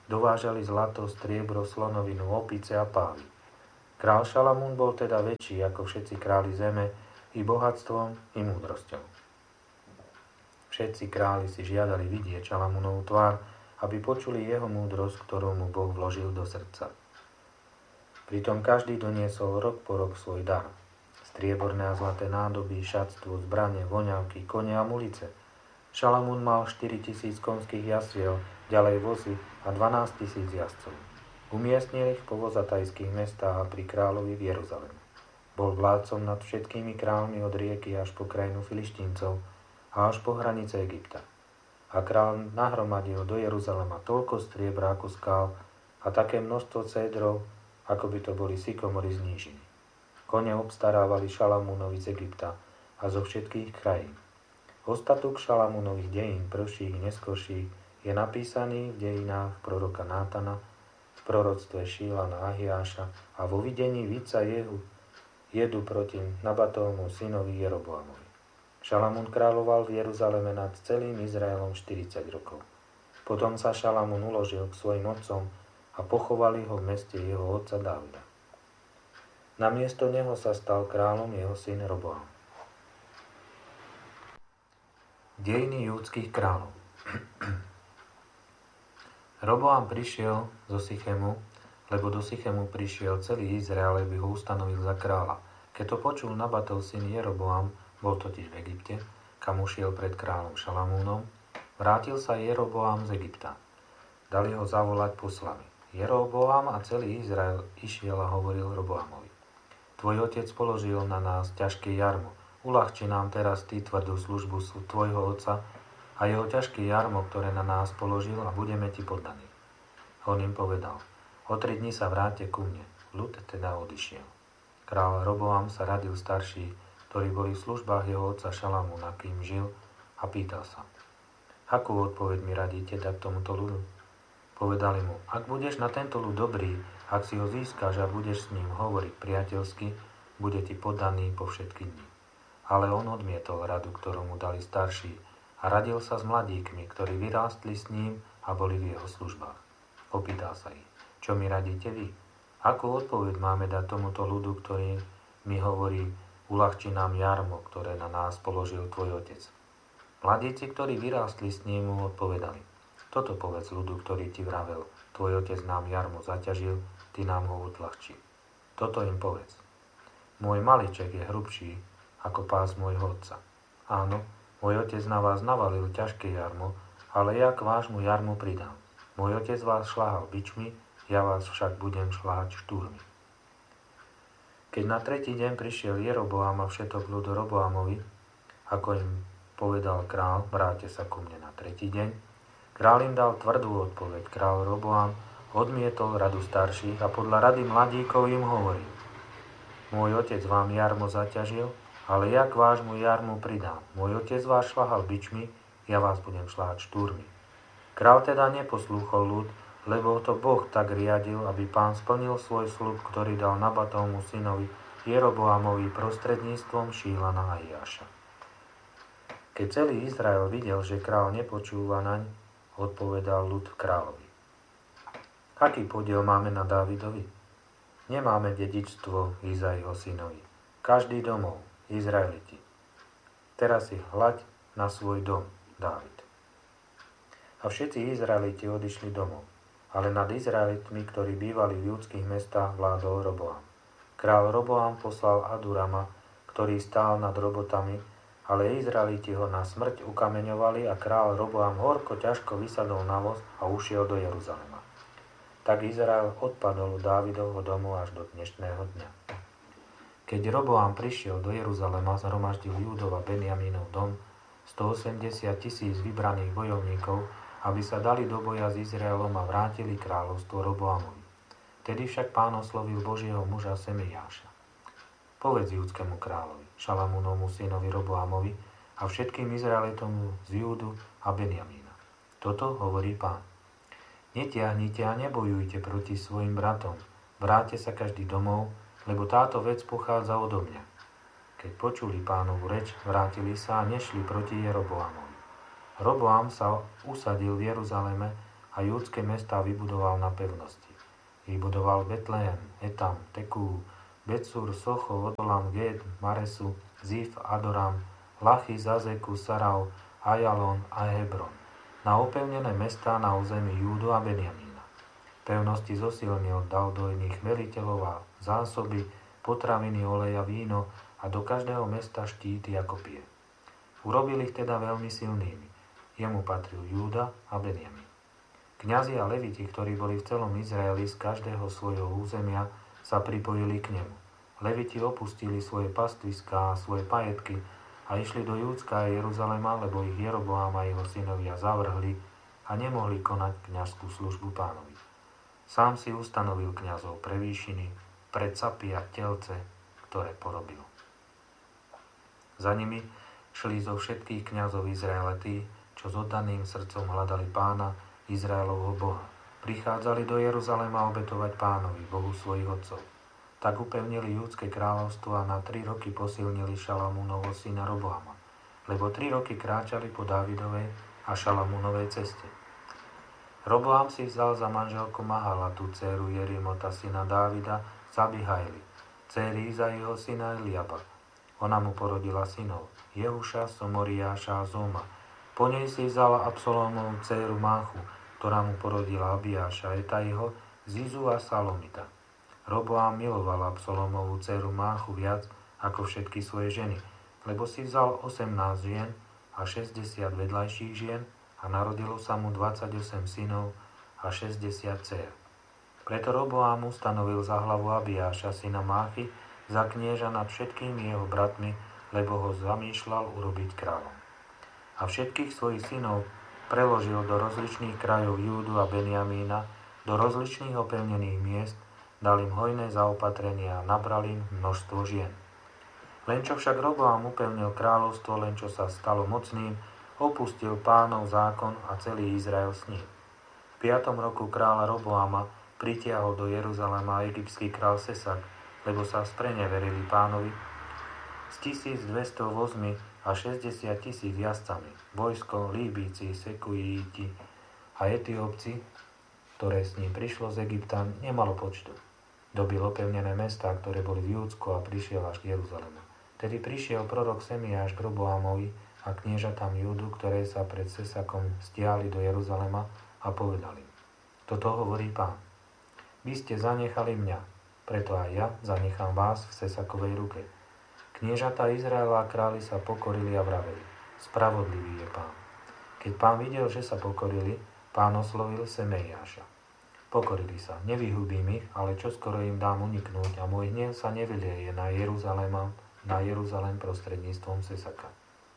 Dovážali zlato, striebro, slonovinu, opice a pávy. Král Šalamún bol teda väčší ako všetci králi zeme i bohatstvom, i múdrosťou. Všetci králi si žiadali vidieť Šalamúnovú tvár, aby počuli jeho múdrosť, ktorú mu Boh vložil do srdca. Pritom každý doniesol rok po rok svoj dar. Strieborné a zlaté nádoby, šatstvo, zbrane, voňavky, kone a mulice. Šalamún mal štyritisíc konských jazdiel, ďalej vozy a dvanásťtisíc jazdcov. Umiestnil ich po vozatajských mestách a pri kráľovi v Jeruzaleme. Bol vládcom nad všetkými kráľmi od rieky až po krajinu Filištíncov a až po hranice Egypta. A kráľ nahromadil do Jeruzalema toľko striebra ako skál a také množstvo cédrov, ako by to boli sykomory z nížiny. Kone obstarávali Šalamúnovi z Egypta a zo všetkých krajín. Ostatok Šalamúnových dejín, prvších i neskorších, je napísaný v dejinách proroka Nátana, v proroctve Šílana Ahiáša a vo videní víca Jehu jedu proti Nabatovmu synovi Jeroboamovi. Šalamún kráľoval v Jeruzaleme nad celým Izraelom štyridsať rokov. Potom sa Šalamún uložil k svojim otcom a pochovali ho v meste jeho otca Dávida. Namiesto neho sa stal kráľom jeho syn Roboam. Dejiny júdskych kráľov. Roboam prišiel zo Sychemu, lebo do Sychemu prišiel celý Izrael, aby ho ustanovil za kráľa. Keď to počul Nabatov syn Jeroboam, bol totiž v Egypte, kam ušiel pred kráľom Šalamúnom, vrátil sa Jeroboam z Egypta. Dali ho zavolať poslami. Jeroboam a celý Izrael išiel a hovoril Roboamovi: Tvoj otec položil na nás ťažké jarmo. Uľahči nám teraz ty tvrdú službu tvojho otca a jeho ťažké jarmo, ktoré na nás položil, a budeme ti poddaní. On im povedal: O tri dni sa vráte ku mne. Ľud teda odišiel. Král Roboam sa radil starší, ktorí boli v službách jeho otca Šalamúna, kým žil, a pýtal sa: Akú odpoveď mi radíte dať tomuto ľudu? Povedali mu: Ak budeš na tento ľud dobrý, ak si ho získaš a budeš s ním hovoriť priateľsky, bude ti poddaný po všetky dni. Ale on odmietol radu, ktorú mu dali starší, a radil sa s mladíkmi, ktorí vyrástli s ním a boli v jeho službách. Opýtal sa ich: Čo mi radíte vy? Akú odpoveď máme dať tomuto ľudu, ktorý mi hovorí: Uľahči nám jarmo, ktoré na nás položil tvoj otec? Mladíci, ktorí vyrástli s ním, mu odpovedali: Toto povedz ľudu, ktorý ti vravel: Tvoj otec nám jarmo zaťažil, ty nám ho odľahčí. Toto im povedz: Môj maliček je hrubší ako pás môjho otca. Áno, môj otec na vás navalil ťažké jarmo, ale ja k vášmu jarmu pridám. Môj otec vás šľahal bičmi, ja vás však budem šľahať štúrmi. Keď na tretí deň prišiel Jeroboam a všetok ľud Roboamovi, ako im povedal král: Vráte sa ku mne na tretí deň, král im dal tvrdú odpoveď. Král Roboam odmietol radu starších a podľa rady mladíkov im hovoril: Môj otec vám jarmo zaťažil, ale ja k vášmu jarmu pridám. Môj otec vás šľahal bičmi, ja vás budem šľahať štúrmi. Král teda neposlúchol ľud, lebo to Boh tak riadil, aby Pán splnil svoj sľub, ktorý dal Nabatovmu synovi Jeroboamovi prostredníctvom Šílana a Ahiáša. Keď celý Izrael videl, že král nepočúva naň, odpovedal ľud kráľovi: Aký podiel máme na Dávidovi? Nemáme dedičstvo Izaiho synovi. Každý domov, Izraeliti. Teraz si hľaď na svoj dom, Dávid. A všetci Izraeliti odišli domov, ale nad Izraelitmi, ktorí bývali v judských mestách, vládol Roboam. Král Roboam poslal Adurama, ktorý stál nad robotami, ale Izraeliti ho na smrť ukameňovali a král Roboam horko ťažko vysadol na voz a ušiel do Jeruzalema. Tak Izrael odpadol od Dávidovho domu až do dnešného dňa. Keď Roboam prišiel do Jeruzalema, zhromaždil Júdov a Benjamínov dom, stoosemdesiat tisíc vybraných bojovníkov, aby sa dali do boja s Izraelom a vrátili kráľovstvo Roboamovi. Vtedy však Pán oslovil Božieho muža Semeiáša: Povedz júdskému kráľovi, Šalamúnovmu synovi Roboamovi a všetkým Izraelitom z Júdu a Benjamína. Toto hovorí Pán: Netiahnite a nebojujte proti svojim bratom, vráťte sa každý domov, lebo táto vec pochádza odo mňa. Keď počuli Pánovu reč, vrátili sa a nešli proti Jeroboamovi. Roboam sa usadil v Jeruzaleme a júdske mestá vybudoval na pevnosti. Vybudoval Betlehem, Etam, Tekú, Betsur, Socho, Odolam, Ged, Maresu, Zif, Adoram, Lachy, Zazeku, Sarau, Ajalon a Hebron. Na opevnené mestá na území Júdu a Benjamína. Pevnosti zosilnil, dal do iných veliteľov a zásoby, potraviny, oleja, víno a do každého mesta štíty a kopie. Urobil ich teda veľmi silnými. Jemu patril Júda a Benjamín. Kňazi a leviti, ktorí boli v celom Izraeli z každého svojho územia, sa pripojili k nemu. Leviti opustili svoje pastviská a svoje pajetky a išli do Júdska a Jeruzalema, lebo ich Jeroboám a jeho synovia zavrhli a nemohli konať kňazskú službu Pánovi. Sám si ustanovil kňazov pre výšiny, pre capy a telce, ktoré porobil. Za nimi šli zo všetkých kňazov Izraela tí, čo s oddaným srdcom hľadali Pána, Izraelovho Boha. Prichádzali do Jeruzalema obetovať Pánovi, Bohu svojich otcov. Tak upevnili Júdske kráľovstvo a na tri roky posilnili Šalamúnovho syna Roboama, lebo tri roky kráčali po Dávidovej a Šalamúnovej ceste. Roboam si vzal za manželku Mahalatu, dcéru Jerimota, syna Dávida, z Abihajly, dcéry Izaiho syna Eliaba. Ona mu porodila synov, Jehuša, Somoriáša a Zoma. Po nej si vzala Absalómovú dcéru Máchu, ktorá mu porodila Abiáša, Etajho, Zizu a Salomita. Roboam miloval Absalómovú dcéru Máchu viac ako všetky svoje ženy, lebo si vzal osemnásť žien a šesťdesiat vedľajších žien a narodilo sa mu dvadsaťosem synov a šesťdesiat dcér. Preto Roboam ustanovil za hlavu Abiáša, syna Máchy, za knieža nad všetkými jeho bratmi, lebo ho zamýšľal urobiť kráľom. A všetkých svojich synov preložil do rozličných krajov Júdu a Benjamína, do rozličných opevnených miest, dal im hojné zaopatrenia a nabral im množstvo žien. Len čo však Roboam upevnil kráľovstvo, len čo sa stalo mocným, opustil Pánov zákon a celý Izrael s ním. V piatom roku kráľa Roboama pritiahol do Jeruzalema egyptský král Sesak, lebo sa spreneverili Pánovi s tisícdvesto vozmi a šesťdesiat tisíc jazdcami, vojsko, Líbíci, Sekujíti a Etiópci, ktoré s ním prišlo z Egypta, nemalo počtu. Dobil opevnené mestá, ktoré boli v Júdsku a prišiel až k Jeruzalemu. Tedy prišiel prorok Semiáš k Roboamovi a kniežatám Júdu, ktoré sa pred Sesakom stiahli do Jeruzalema a povedali: Toto hovorí Pán. Vy ste zanechali mňa, preto aj ja zanechám vás v Sesakovej ruke. Kniežatá Izraela a králi sa pokorili a vraveli: Spravodlivý je Pán. Keď Pán videl, že sa pokorili, Pán oslovil Semeiáša. Pokorili sa, nevyhubím ich, ale čoskoro im dám uniknúť a môj hnev sa nevylieje na Jeruzalém, na Jeruzalém prostredníctvom Sesaka.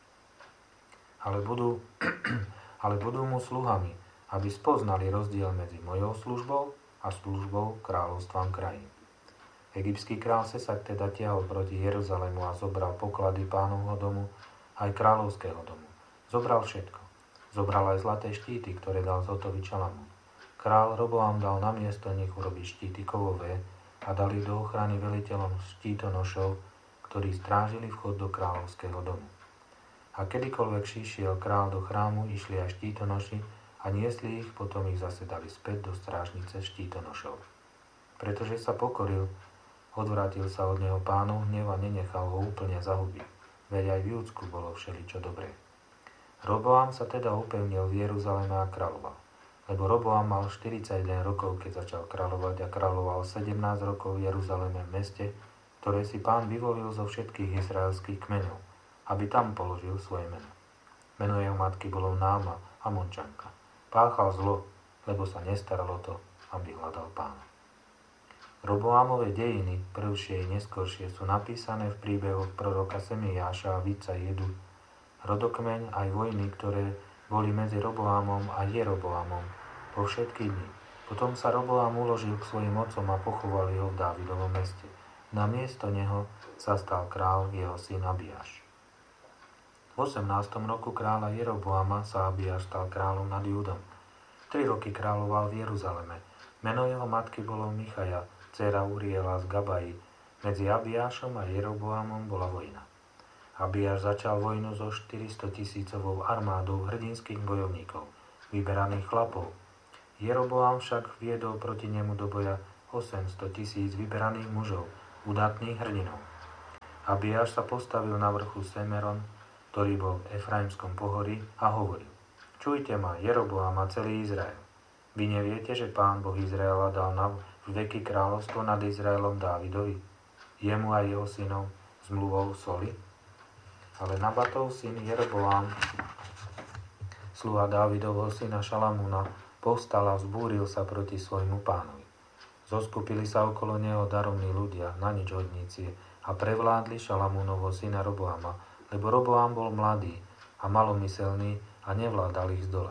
Ale budú, ale budú mu sluhami, aby spoznali rozdiel medzi mojou službou a službou kráľovstvám krajín. Egyptský král Sesak teda tiahol proti Jeruzalému a zobral poklady Pánovho domu aj kráľovského domu. Zobral všetko. Zobral aj zlaté štíty, ktoré dal zhotoviť Šalamún. Král Roboam dal na miesto nich urobiť štíty kovové a dali do ochrany veliteľom štítonošov, ktorí strážili vchod do kráľovského domu. A kedykoľvek šišiel král do chrámu, išli aj štítonoši a niesli ich, potom ich zase dali späť do strážnice štítonošov. Pretože sa pokoril, odvrátil sa od neho Pánov hnev a nenechal ho úplne zahubiť, veď aj v Júdsku bolo všeličo dobré. Roboam sa teda upevnil v Jeruzaleme a kráľoval, lebo Roboam mal štyridsaťjeden rokov, keď začal kráľovať a kráľoval sedemnásť rokov v Jeruzaleme, v meste, ktoré si Pán vyvolil zo všetkých izraelských kmeňov, aby tam položil svoje meno. Meno jeho matky bolo Náma, Amončanka. Páchal zlo, lebo sa nestaralo to, aby hľadal Pána. Roboámove dejiny, prvšie i neskoršie, sú napísané v príbehoch proroka Semiáša a vidca Jedu, rodokmeň aj vojny, ktoré boli medzi Roboámom a Jeroboámom po všetky dni. Potom sa Roboám uložil k svojim otcom a pochovali ho v Dávidovom meste. Na miesto neho sa stal král jeho syn Abiáš. V osemnástom roku kráľa Jeroboáma sa Abiáš stal kráľom nad Júdom. Tri roky kráľoval v Jeruzaleme. Meno jeho matky bolo Michaja, dcéra Uriela z Gabaji. Medzi Abiášom a Jeroboámom bola vojna. Abiáš začal vojnu so štyristotisícovou armádou hrdinských bojovníkov, vyberaných chlapov. Jeroboám však viedol proti nemu do boja osemsto tisíc vyberaných mužov, udatných hrdinov. Abiáš sa postavil na vrchu Semeron, ktorý bol v Efraimskom pohorí, a hovoril: Čujte ma, Jeroboám a celý Izrael. Vy neviete, že Pán Boh Izraela dal na veky kráľovstvo nad Izraelom Dávidovi, jemu a jeho synom zmluvou soli? Ale Nabatov syn Jeroboám, sluha Dávidovho syna Šalamúna, povstal a vzbúril sa proti svojmu pánovi. Zoskupili sa okolo neho darovní ľudia, na nič hodníci, a prevládli Šalamúnovho syna Roboama, lebo Roboám bol mladý a malomyselný a nevládal ich zdolať.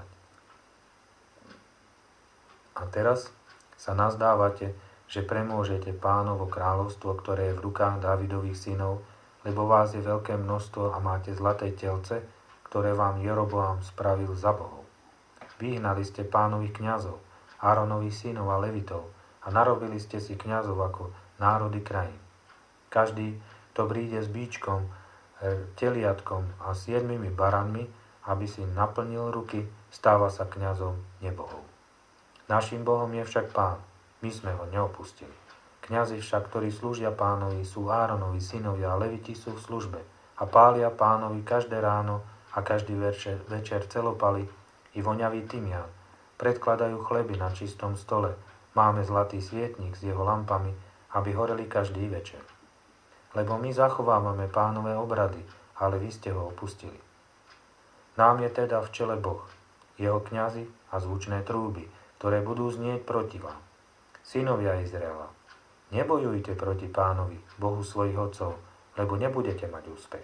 A teraz sa nazdávate, že premôžete Pánovo kráľovstvo, ktoré je v rukách Dávidových synov, lebo vás je veľké množstvo a máte zlaté telce, ktoré vám Jeroboám spravil za bohov. Vyhnali ste Pánových kňazov, Áronových synov a Levitov a narobili ste si kňazov ako národy krajín. Každý, kto príde s bíčkom, teliatkom a siedmimi baranmi, aby si naplnil ruky, stáva sa kňazom nebohov. Naším Bohom je však Pán, my sme ho neopustili. Kňazi však, ktorí slúžia Pánovi, sú Áronovi synovia a Leviti sú v službe a pália Pánovi každé ráno a každý večer, večer celopaly i voňavý tymián. Predkladajú chleby na čistom stole. Máme zlatý svietnik s jeho lampami, aby horeli každý večer. Lebo my zachovávame Pánové obrady, ale vy ste ho opustili. Nám je teda v čele Boh, jeho kňazi a zvučné trúby, ktoré budú znieť proti vám. Synovia Izraela, nebojujte proti Pánovi, Bohu svojich otcov, lebo nebudete mať úspech.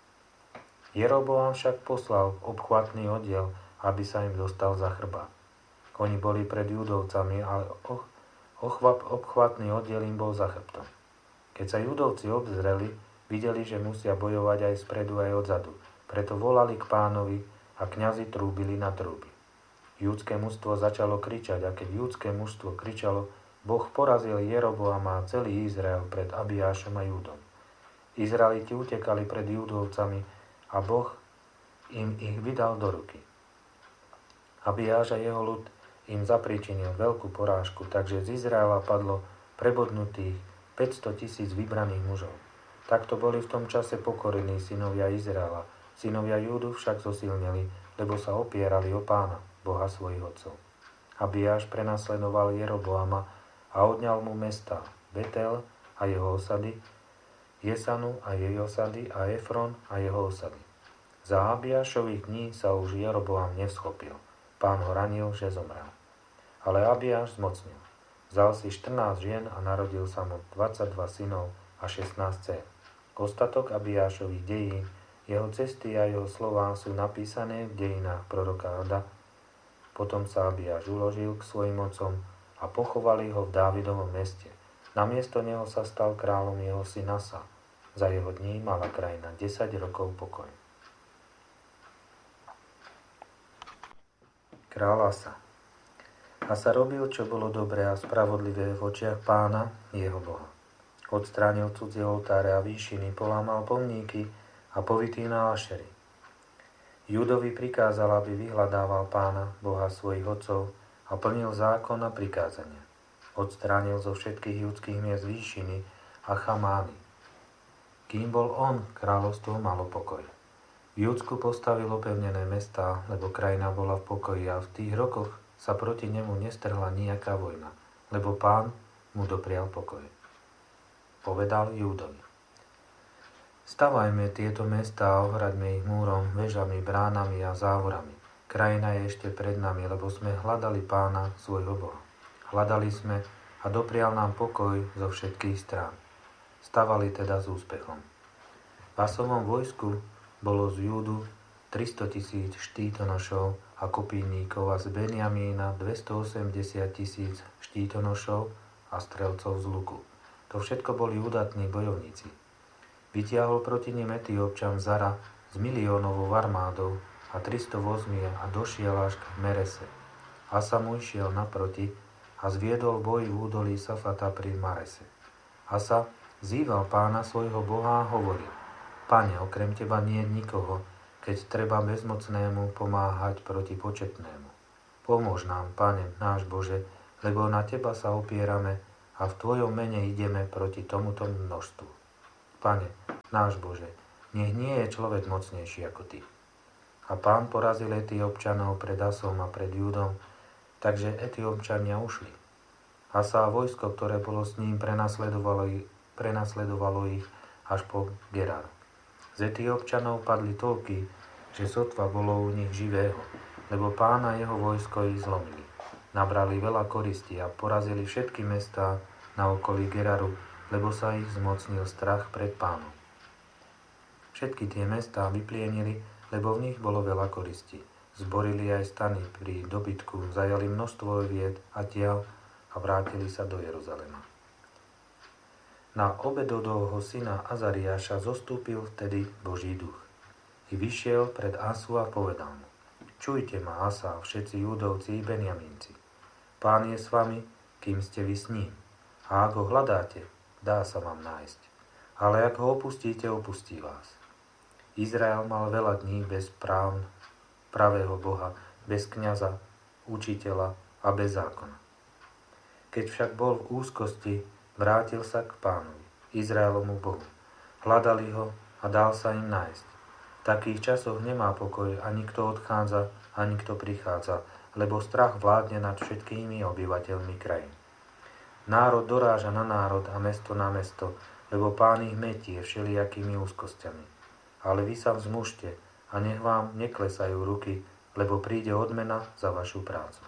Jeroboám však poslal obchvatný oddiel, aby sa im dostal za chrbát. Oni boli pred Judovcami, ale och, ochvap, obchvatný oddiel im bol za chrbtom. Keď sa Judovci obzreli, videli, že musia bojovať aj spredu, aj odzadu. Preto volali k Pánovi a kňazi trúbili na trúby. Júdske mužstvo začalo kričať, a keď júdske mužstvo kričalo, Boh porazil Jeroboama a celý Izrael pred Abiášom a Júdom. Izraeliti utekali pred Judovcami a Boh im ich vydal do ruky. Abiáš a jeho ľud im zapričinil veľkú porážku, takže z Izraela padlo prebodnutých päťsto tisíc vybraných mužov. Takto boli v tom čase pokorení synovia Izraela. Synovia Júdu však zosilneli, lebo sa opierali o Pána, Boha svojich otcov. Abiáš prenasledoval Jeroboama a odňal mu mestá Betel a jeho osady, Jesanu a jej osady a Efron a jeho osady. Za Abiášových dní sa už Jeroboam nevschopil. Pán ho ranil, že zomrel. Ale Abiáš zmocnil. Vzal si štrnásť žien a narodil sa mu dvadsaťdva synov a šestnásť dcér. Ostatok Abiášových dejín, jeho cesty a jeho slová sú napísané v dejinách proroka Roda. Potom sa Abiáš uložil k svojim otcom a pochovali ho v Dávidovom meste. Namiesto neho sa stal kráľom jeho syn Asa. Za jeho dní mala krajina desať rokov pokoj. Kráľ Asa. Asa robil, čo bolo dobré a spravodlivé v očiach Pána, jeho Boha. Odstránil cudzie oltáre a výšiny, polámal pomníky a povytínal ašery. Júdovi prikázal, aby vyhľadával Pána, Boha svojich otcov, a plnil zákon a prikázania. Odstránil zo všetkých judských miest výšiny a chamány. Kým bol on, kráľovstvo malo pokoj. V Júdsku postavil opevnené mestá, lebo krajina bola v pokoji a v tých rokoch sa proti nemu nestrhla nejaká vojna, lebo Pán mu doprial pokoj. Povedal Júdovi: Stavajme tieto mestá a ohraďme ich múrom, vežami, bránami a závorami. Krajina je ešte pred nami, lebo sme hľadali Pána, svojho Boha. Hľadali sme a doprial nám pokoj zo všetkých strán. Stavali teda s úspechom. V Asovom vojsku bolo z Júdu tristo tisíc štítonošov a kopíníkov a z Benjamína dvestoosemdesiat tisíc štítonošov a strelcov z luku. To všetko boli udatní bojovníci. Vytiahol proti nim Etiópčan Zara s miliónovou armádou a tristo vozmi a došiel až k Merese. Asa mu išiel naproti a zviedol boj v údolí Safata pri Marese. Asa zýval Pána svojho Boha a hovoril: Pane, okrem teba nie je nikoho, keď treba bezmocnému pomáhať proti početnému. Pomôž nám, Pane, náš Bože, lebo na Teba sa opierame a v Tvojom mene ideme proti tomuto množstvu. Pane, náš Bože, nech nie je človek mocnejší ako Ty. A Pán porazil Etiópčanov pred Asom a pred Júdom, takže Etiópčania ušli. Asa a vojsko, ktoré bolo s ním, prenasledovalo ich, prenasledovalo ich až po Gerar. Z Etiópčanov padli toľky, že sotva bolo u nich živého, lebo Pán a jeho vojsko ich zlomili. Nabrali veľa koristi a porazili všetky mestá na okolí Geraru, lebo sa ich zmocnil strach pred Pánom. Všetky tie mestá vyplienili, lebo v nich bolo veľa koristí. Zborili aj stany pri dobytku, zajali množstvo vied a tiaľ a vrátili sa do Jeruzalema. Na Obedodovho syna Azariáša zostúpil vtedy Boží duch. I vyšiel pred Asu a povedal mu: Čujte ma, Asa, všetci Júdovci i Benjamínci. Pán je s vami, kým ste vy s ním. A ak ho hľadáte, dá sa vám nájsť. Ale ak ho opustíte, opustí vás. Izrael mal veľa dní bez práv, pravého Boha, bez kňaza, učiteľa a bez zákona. Keď však bol v úzkosti, vrátil sa k Pánovi, Izraelomu Bohu. Hľadali ho a dal sa im nájsť. V takých časoch nemá pokoj, ani kto odchádza, ani kto prichádza, lebo strach vládne nad všetkými obyvateľmi krajín. Národ doráža na národ a mesto na mesto, lebo Pán ich metie všelijakými úzkosťami. Ale vy sa vzmužte a nech vám neklesajú ruky, lebo príde odmena za vašu prácu.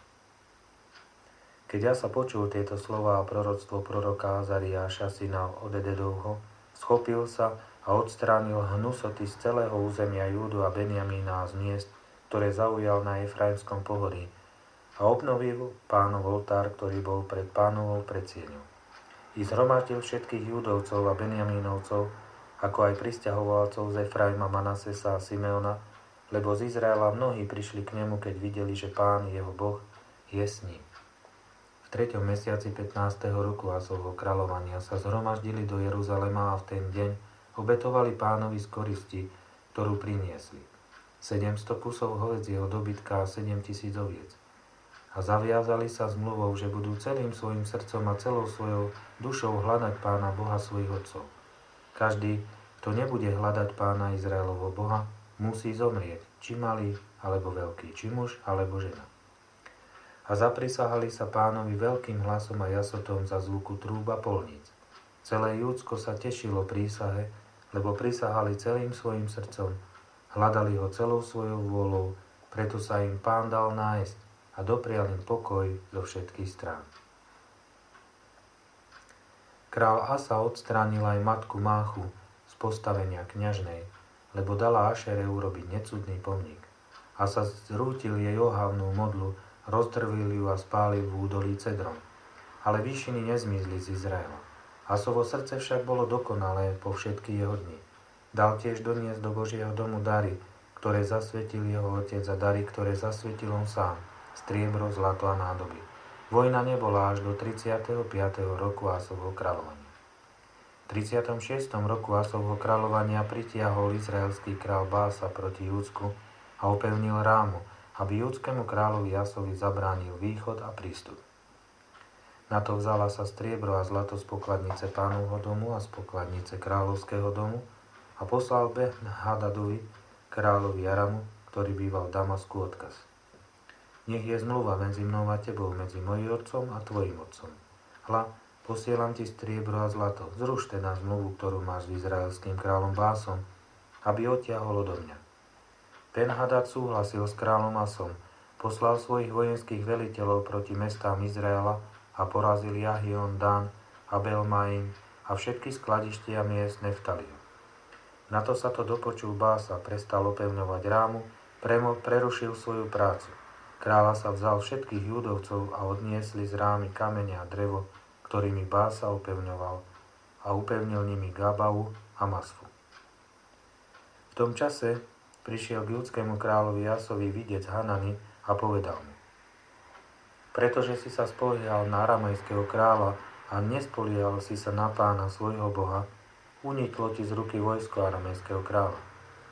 Keď ja sa počul tieto slová a proroctvo proroka Azariáša, syna Odededovho, schopil sa a odstránil hnusoty z celého územia Júdu a Benjamína z miest, ktoré zaujal na Efraimskom pohorí, a obnovil Pánov oltár, ktorý bol pred Pánovou predsieňou. I zhromaždil všetkých Júdovcov a Benjamínovcov, ako aj prisťahovalcov z Efraima, Manasesa a Simeona, lebo z Izraela mnohí prišli k nemu, keď videli, že Pán, jeho Boh, je s ním. V treťom mesiaci pätnásteho roku Asovho kráľovania sa zhromaždili do Jeruzalema a v ten deň obetovali Pánovi z koristi, ktorú priniesli. sedemsto kusov hovädzieho dobytka a sedem tisíc oviec. A zaviazali sa zmluvou, že budú celým svojim srdcom a celou svojou dušou hľadať Pána Boha svojich otcov. Každý, kto nebude hľadať Pána Izraelovho Boha, musí zomrieť, či malý, alebo veľký, či muž, alebo žena. A zaprisahali sa Pánovi veľkým hlasom a jasotom za zvuku trúb a polníc. Celé Júdsko sa tešilo prísahe, lebo prisahali celým svojim srdcom, hľadali ho celou svojou vôľou, preto sa im Pán dal nájsť a doprial im pokoj zo všetkých strán. Král Asa odstránil aj matku Máchu z postavenia kňažnej, lebo dala Ašere urobiť necudný pomník. Asa zrútil jej ohavnú modlu, rozdrvil ju a spálil v údolí Cedron. Ale výšiny nezmizli z Izraela. Asovo srdce však bolo dokonalé po všetky jeho dni. Dal tiež doniesť do Božieho domu dary, ktoré zasvetil jeho otec, a dary, ktoré zasvetil on sám, striebro, zlato a nádoby. Vojna nebola až do tridsiateho piateho roku Asovho kráľovania. V tridsiatom šiestom roku Asovho kráľovania pritiahol izraelský král Bása proti Júdsku a opevnil Rámu, aby júdskému kráľovi Asovi zabránil východ a prístup. Na to vzala sa striebro a zlato z pokladnice Pánovho domu a z pokladnice kráľovského domu a poslal Ben-Hadadovi, kráľovi Aramu, ktorý býval v Damasku, odkaz: Nech je zmluva medzi mnou a tebou, medzi mojím otcom a tvojim otcom. Hľa, posielam ti striebro a zlato. Zruš teda zmluvu, ktorú máš s izraelským kráľom Básom, aby odtiahol odo mňa. Ben-Hadad súhlasil s kráľom Asom, poslal svojich vojenských veliteľov proti mestám Izraela a porazil Jahion, Dan, Abel-Maim a všetky skladištia miest Neftaliho. Na to sa to dopočul Bása, prestal opevňovať Rámu, premo, prerušil svoju prácu. Kráľa sa vzal všetkých Júdovcov a odniesli z Rámy kamene a drevo, ktorými Bása upevňoval, a upevnil nimi Gábavu a Masfu. V tom čase prišiel k júdskému kráľovi Asovi videc Hanani a povedal mu: Pretože si sa spoliehal na aramejského kráľa a nespoliehal si sa na Pána svojho Boha, uniklo ti z ruky vojsko aramejského kráľa.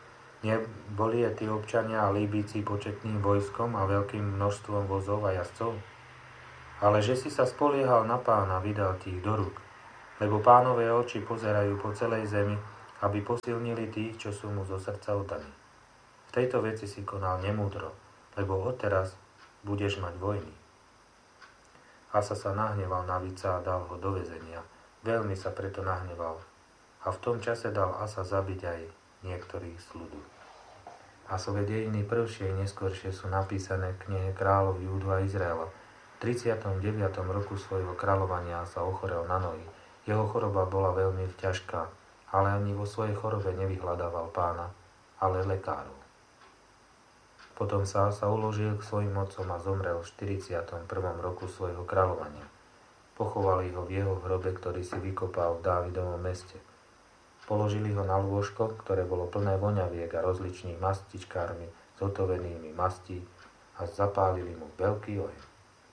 Neboli Etiópčania a Líbíci početným vojskom a veľkým množstvom vozov a jazdcov? Ale že si sa spoliehal na Pána, vydal ti ich do rúk. Lebo Pánové oči pozerajú po celej zemi, aby posilnili tých, čo sú mu zo srdca oddaní. V tejto veci si konal nemúdro, lebo odteraz budeš mať vojny. Asa sa nahneval na Vica a dal ho do väzenia. Veľmi sa preto nahneval. A v tom čase dal Asa zabiť aj niektorých z ľudu. Asove dejiny prvšie i neskôršie sú napísané v knihe kráľov Júdu a Izraela. V tridsiatom deviatom roku svojho kráľovania sa ochorel na nohy. Jeho choroba bola veľmi ťažká, ale ani vo svojej chorobe nevyhľadával Pána, ale lekárov. Potom sa Asa uložil k svojim otcom a zomrel v štyridsiatom prvom roku svojho kráľovania. Pochovali ho v jeho hrobe, ktorý si vykopal v Dávidovom meste. Položili ho na lôžko, ktoré bolo plné voňaviek a rozličných mastičkármi zotovenými mastí a zapálili mu veľký oheň.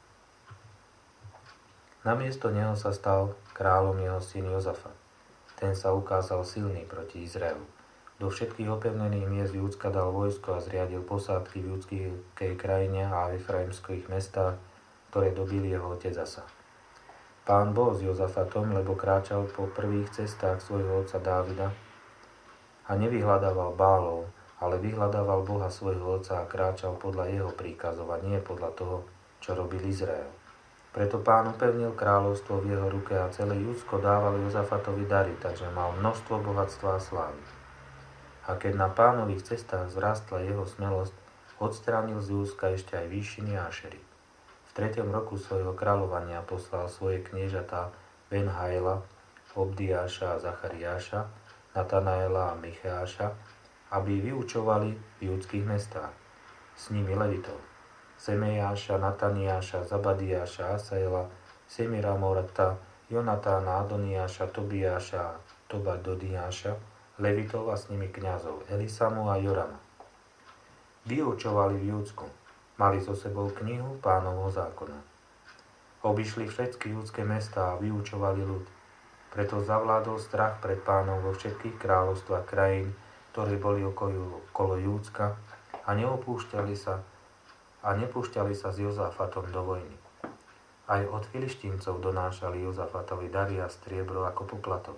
Namiesto neho sa stal kráľom jeho syn Jozafat. Ten sa ukázal silný proti Izraelu. Do všetkých opevnených miest Júdska dal vojsko a zriadil posádky v judskej krajine a efraimských mestách, ktoré dobili jeho otec Asa. Pán bol s Jozafatom, lebo kráčal po prvých cestách svojho otca Dávida a nevyhľadával Bálov, ale vyhľadával Boha svojho otca a kráčal podľa jeho príkazov a nie podľa toho, čo robil Izrael. Preto Pán upevnil kráľovstvo v jeho ruke a celé Judsko dávalo Jozafatovi dary, takže mal množstvo bohatstva a slávy. A keď na Pánových cestách vzrástla jeho smelosť, odstránil z Júdska ešte aj výšiny a Ašery. V tretiom roku svojho kráľovania poslal svoje kniežatá Benhaela, Obdiáša a Zachariáša, Natanaela a Micheáša, aby vyučovali v judských mestách. S nimi levitov. Semejáša, Nataniáša, Zabadiáša, Asaela, Semiramorata, Jonatána, Adoniáša, Tobiáša a Tobadodiáša, levitov a s nimi kňazov Elisamu a Jorama. Vyučovali v Júdsku. Mali so sebou knihu Pánovho zákona. Obišli všetky judské mestá a vyučovali ľud. Preto zavládol strach pred Pánom vo všetkých kráľovstvách krajín, ktoré boli okolo, okolo Júdska a neopúšťali sa a nepúšťali sa s Jozafatom do vojny. Aj od Filištíncov donášali Jozafatovi dary a striebro ako poplatok.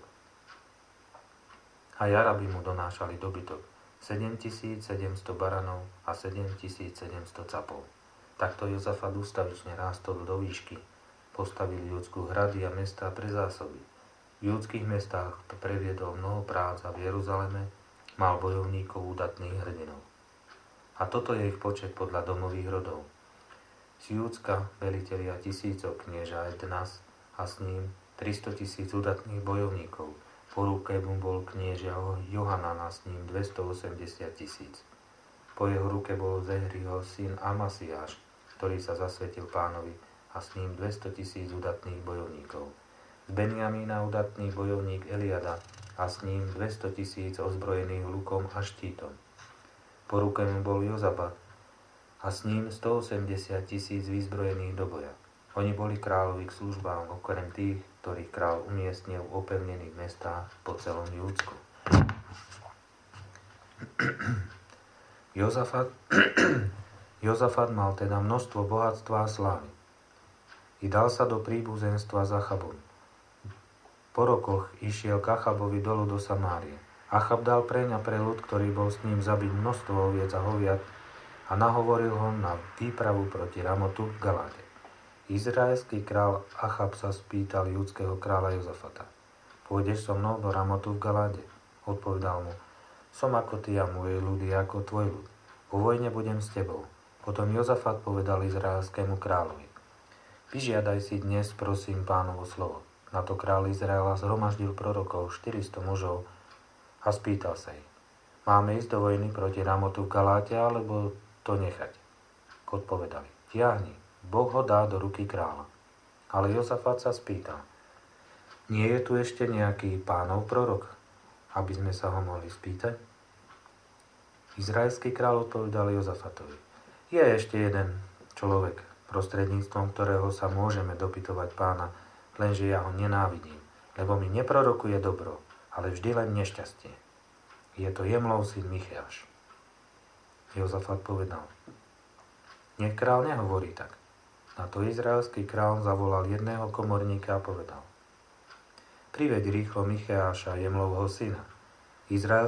Aj Arabi mu donášali dobytok. sedemtisícsedemsto baranov a sedemtisícsedemsto capov. Takto Jozafat ústavične rástol do výšky. Postavil Júdsku hrady a mestá pre zásoby. V judských mestách previedol mnoho prác a v Jeruzaleme mal bojovníkov údatných hrdinov. A toto je ich počet podľa domových rodov. Z Júdska velitelia tisícov knieža Ednas a s ním tristotisíc údatných bojovníkov. Po ruke mu bol knieža Johanan a s ním dvestoosemdesiat tisíc. Po jeho ruke bol Zehriho syn Amasiáš, ktorý sa zasvetil Pánovi a s ním dvestotisíc udatných bojovníkov. Z Benjamína udatný bojovník Eliada a s ním dvestotisíc ozbrojených lukom a štítom. Po ruke mu bol Jozabat a s ním stoosemdesiat tisíc vyzbrojených do boja. Oni boli kráľovi k službám, okrem tých, ktorých kráľ umiestnil v opevnených mestách po celom Júdsku. Jozafat, Jozafat mal teda množstvo bohatstva a slávy. I dal sa do príbuzenstva s Achabom. Po rokoch išiel k Achabovi dolu do Samárie. Achab dal preň a pre ľud, ktorý bol s ním, zabiť množstvo oviec a hoviat a nahovoril ho na výpravu proti Ramotu v Galáde. Izraelský král Achab sa spýtal judského kráľa Jozafata. Pôjdeš so mnou do Ramotu v Galáde? Odpovedal mu, som ako ty a môj ľud je ako tvoj ľud. Vo vojne budem s tebou. Potom Jozafat povedal izraelskému kráľovi. Vyžiadaj si dnes, prosím, Pánovo slovo. Na to kráľ Izraela zhromaždil prorokov štyristo mužov a spýtal sa ich. Máme ísť do vojny proti Ramotu v Galáte, alebo to nechať? Odpovedali. Tiahni. Boh ho dá do ruky kráľa. Ale Jozafat sa spýtal, nie je tu ešte nejaký Pánov prorok, aby sme sa ho mohli spýtať? Izraelský kráľ odpovedal Jozafatovi, je ešte jeden človek, prostredníctvom ktorého sa môžeme dopytovať Pána, lenže ja ho nenávidím, lebo mi neprorokuje dobro, ale vždy len nešťastie. Je to Jemlov syn Micheáš. Jozafat povedal: Nech král nehovorí tak. Na to izraelský král zavolal jedného komorníka a povedal: Priveď rýchlo Micheáša, Jemlovho syna. Izraelský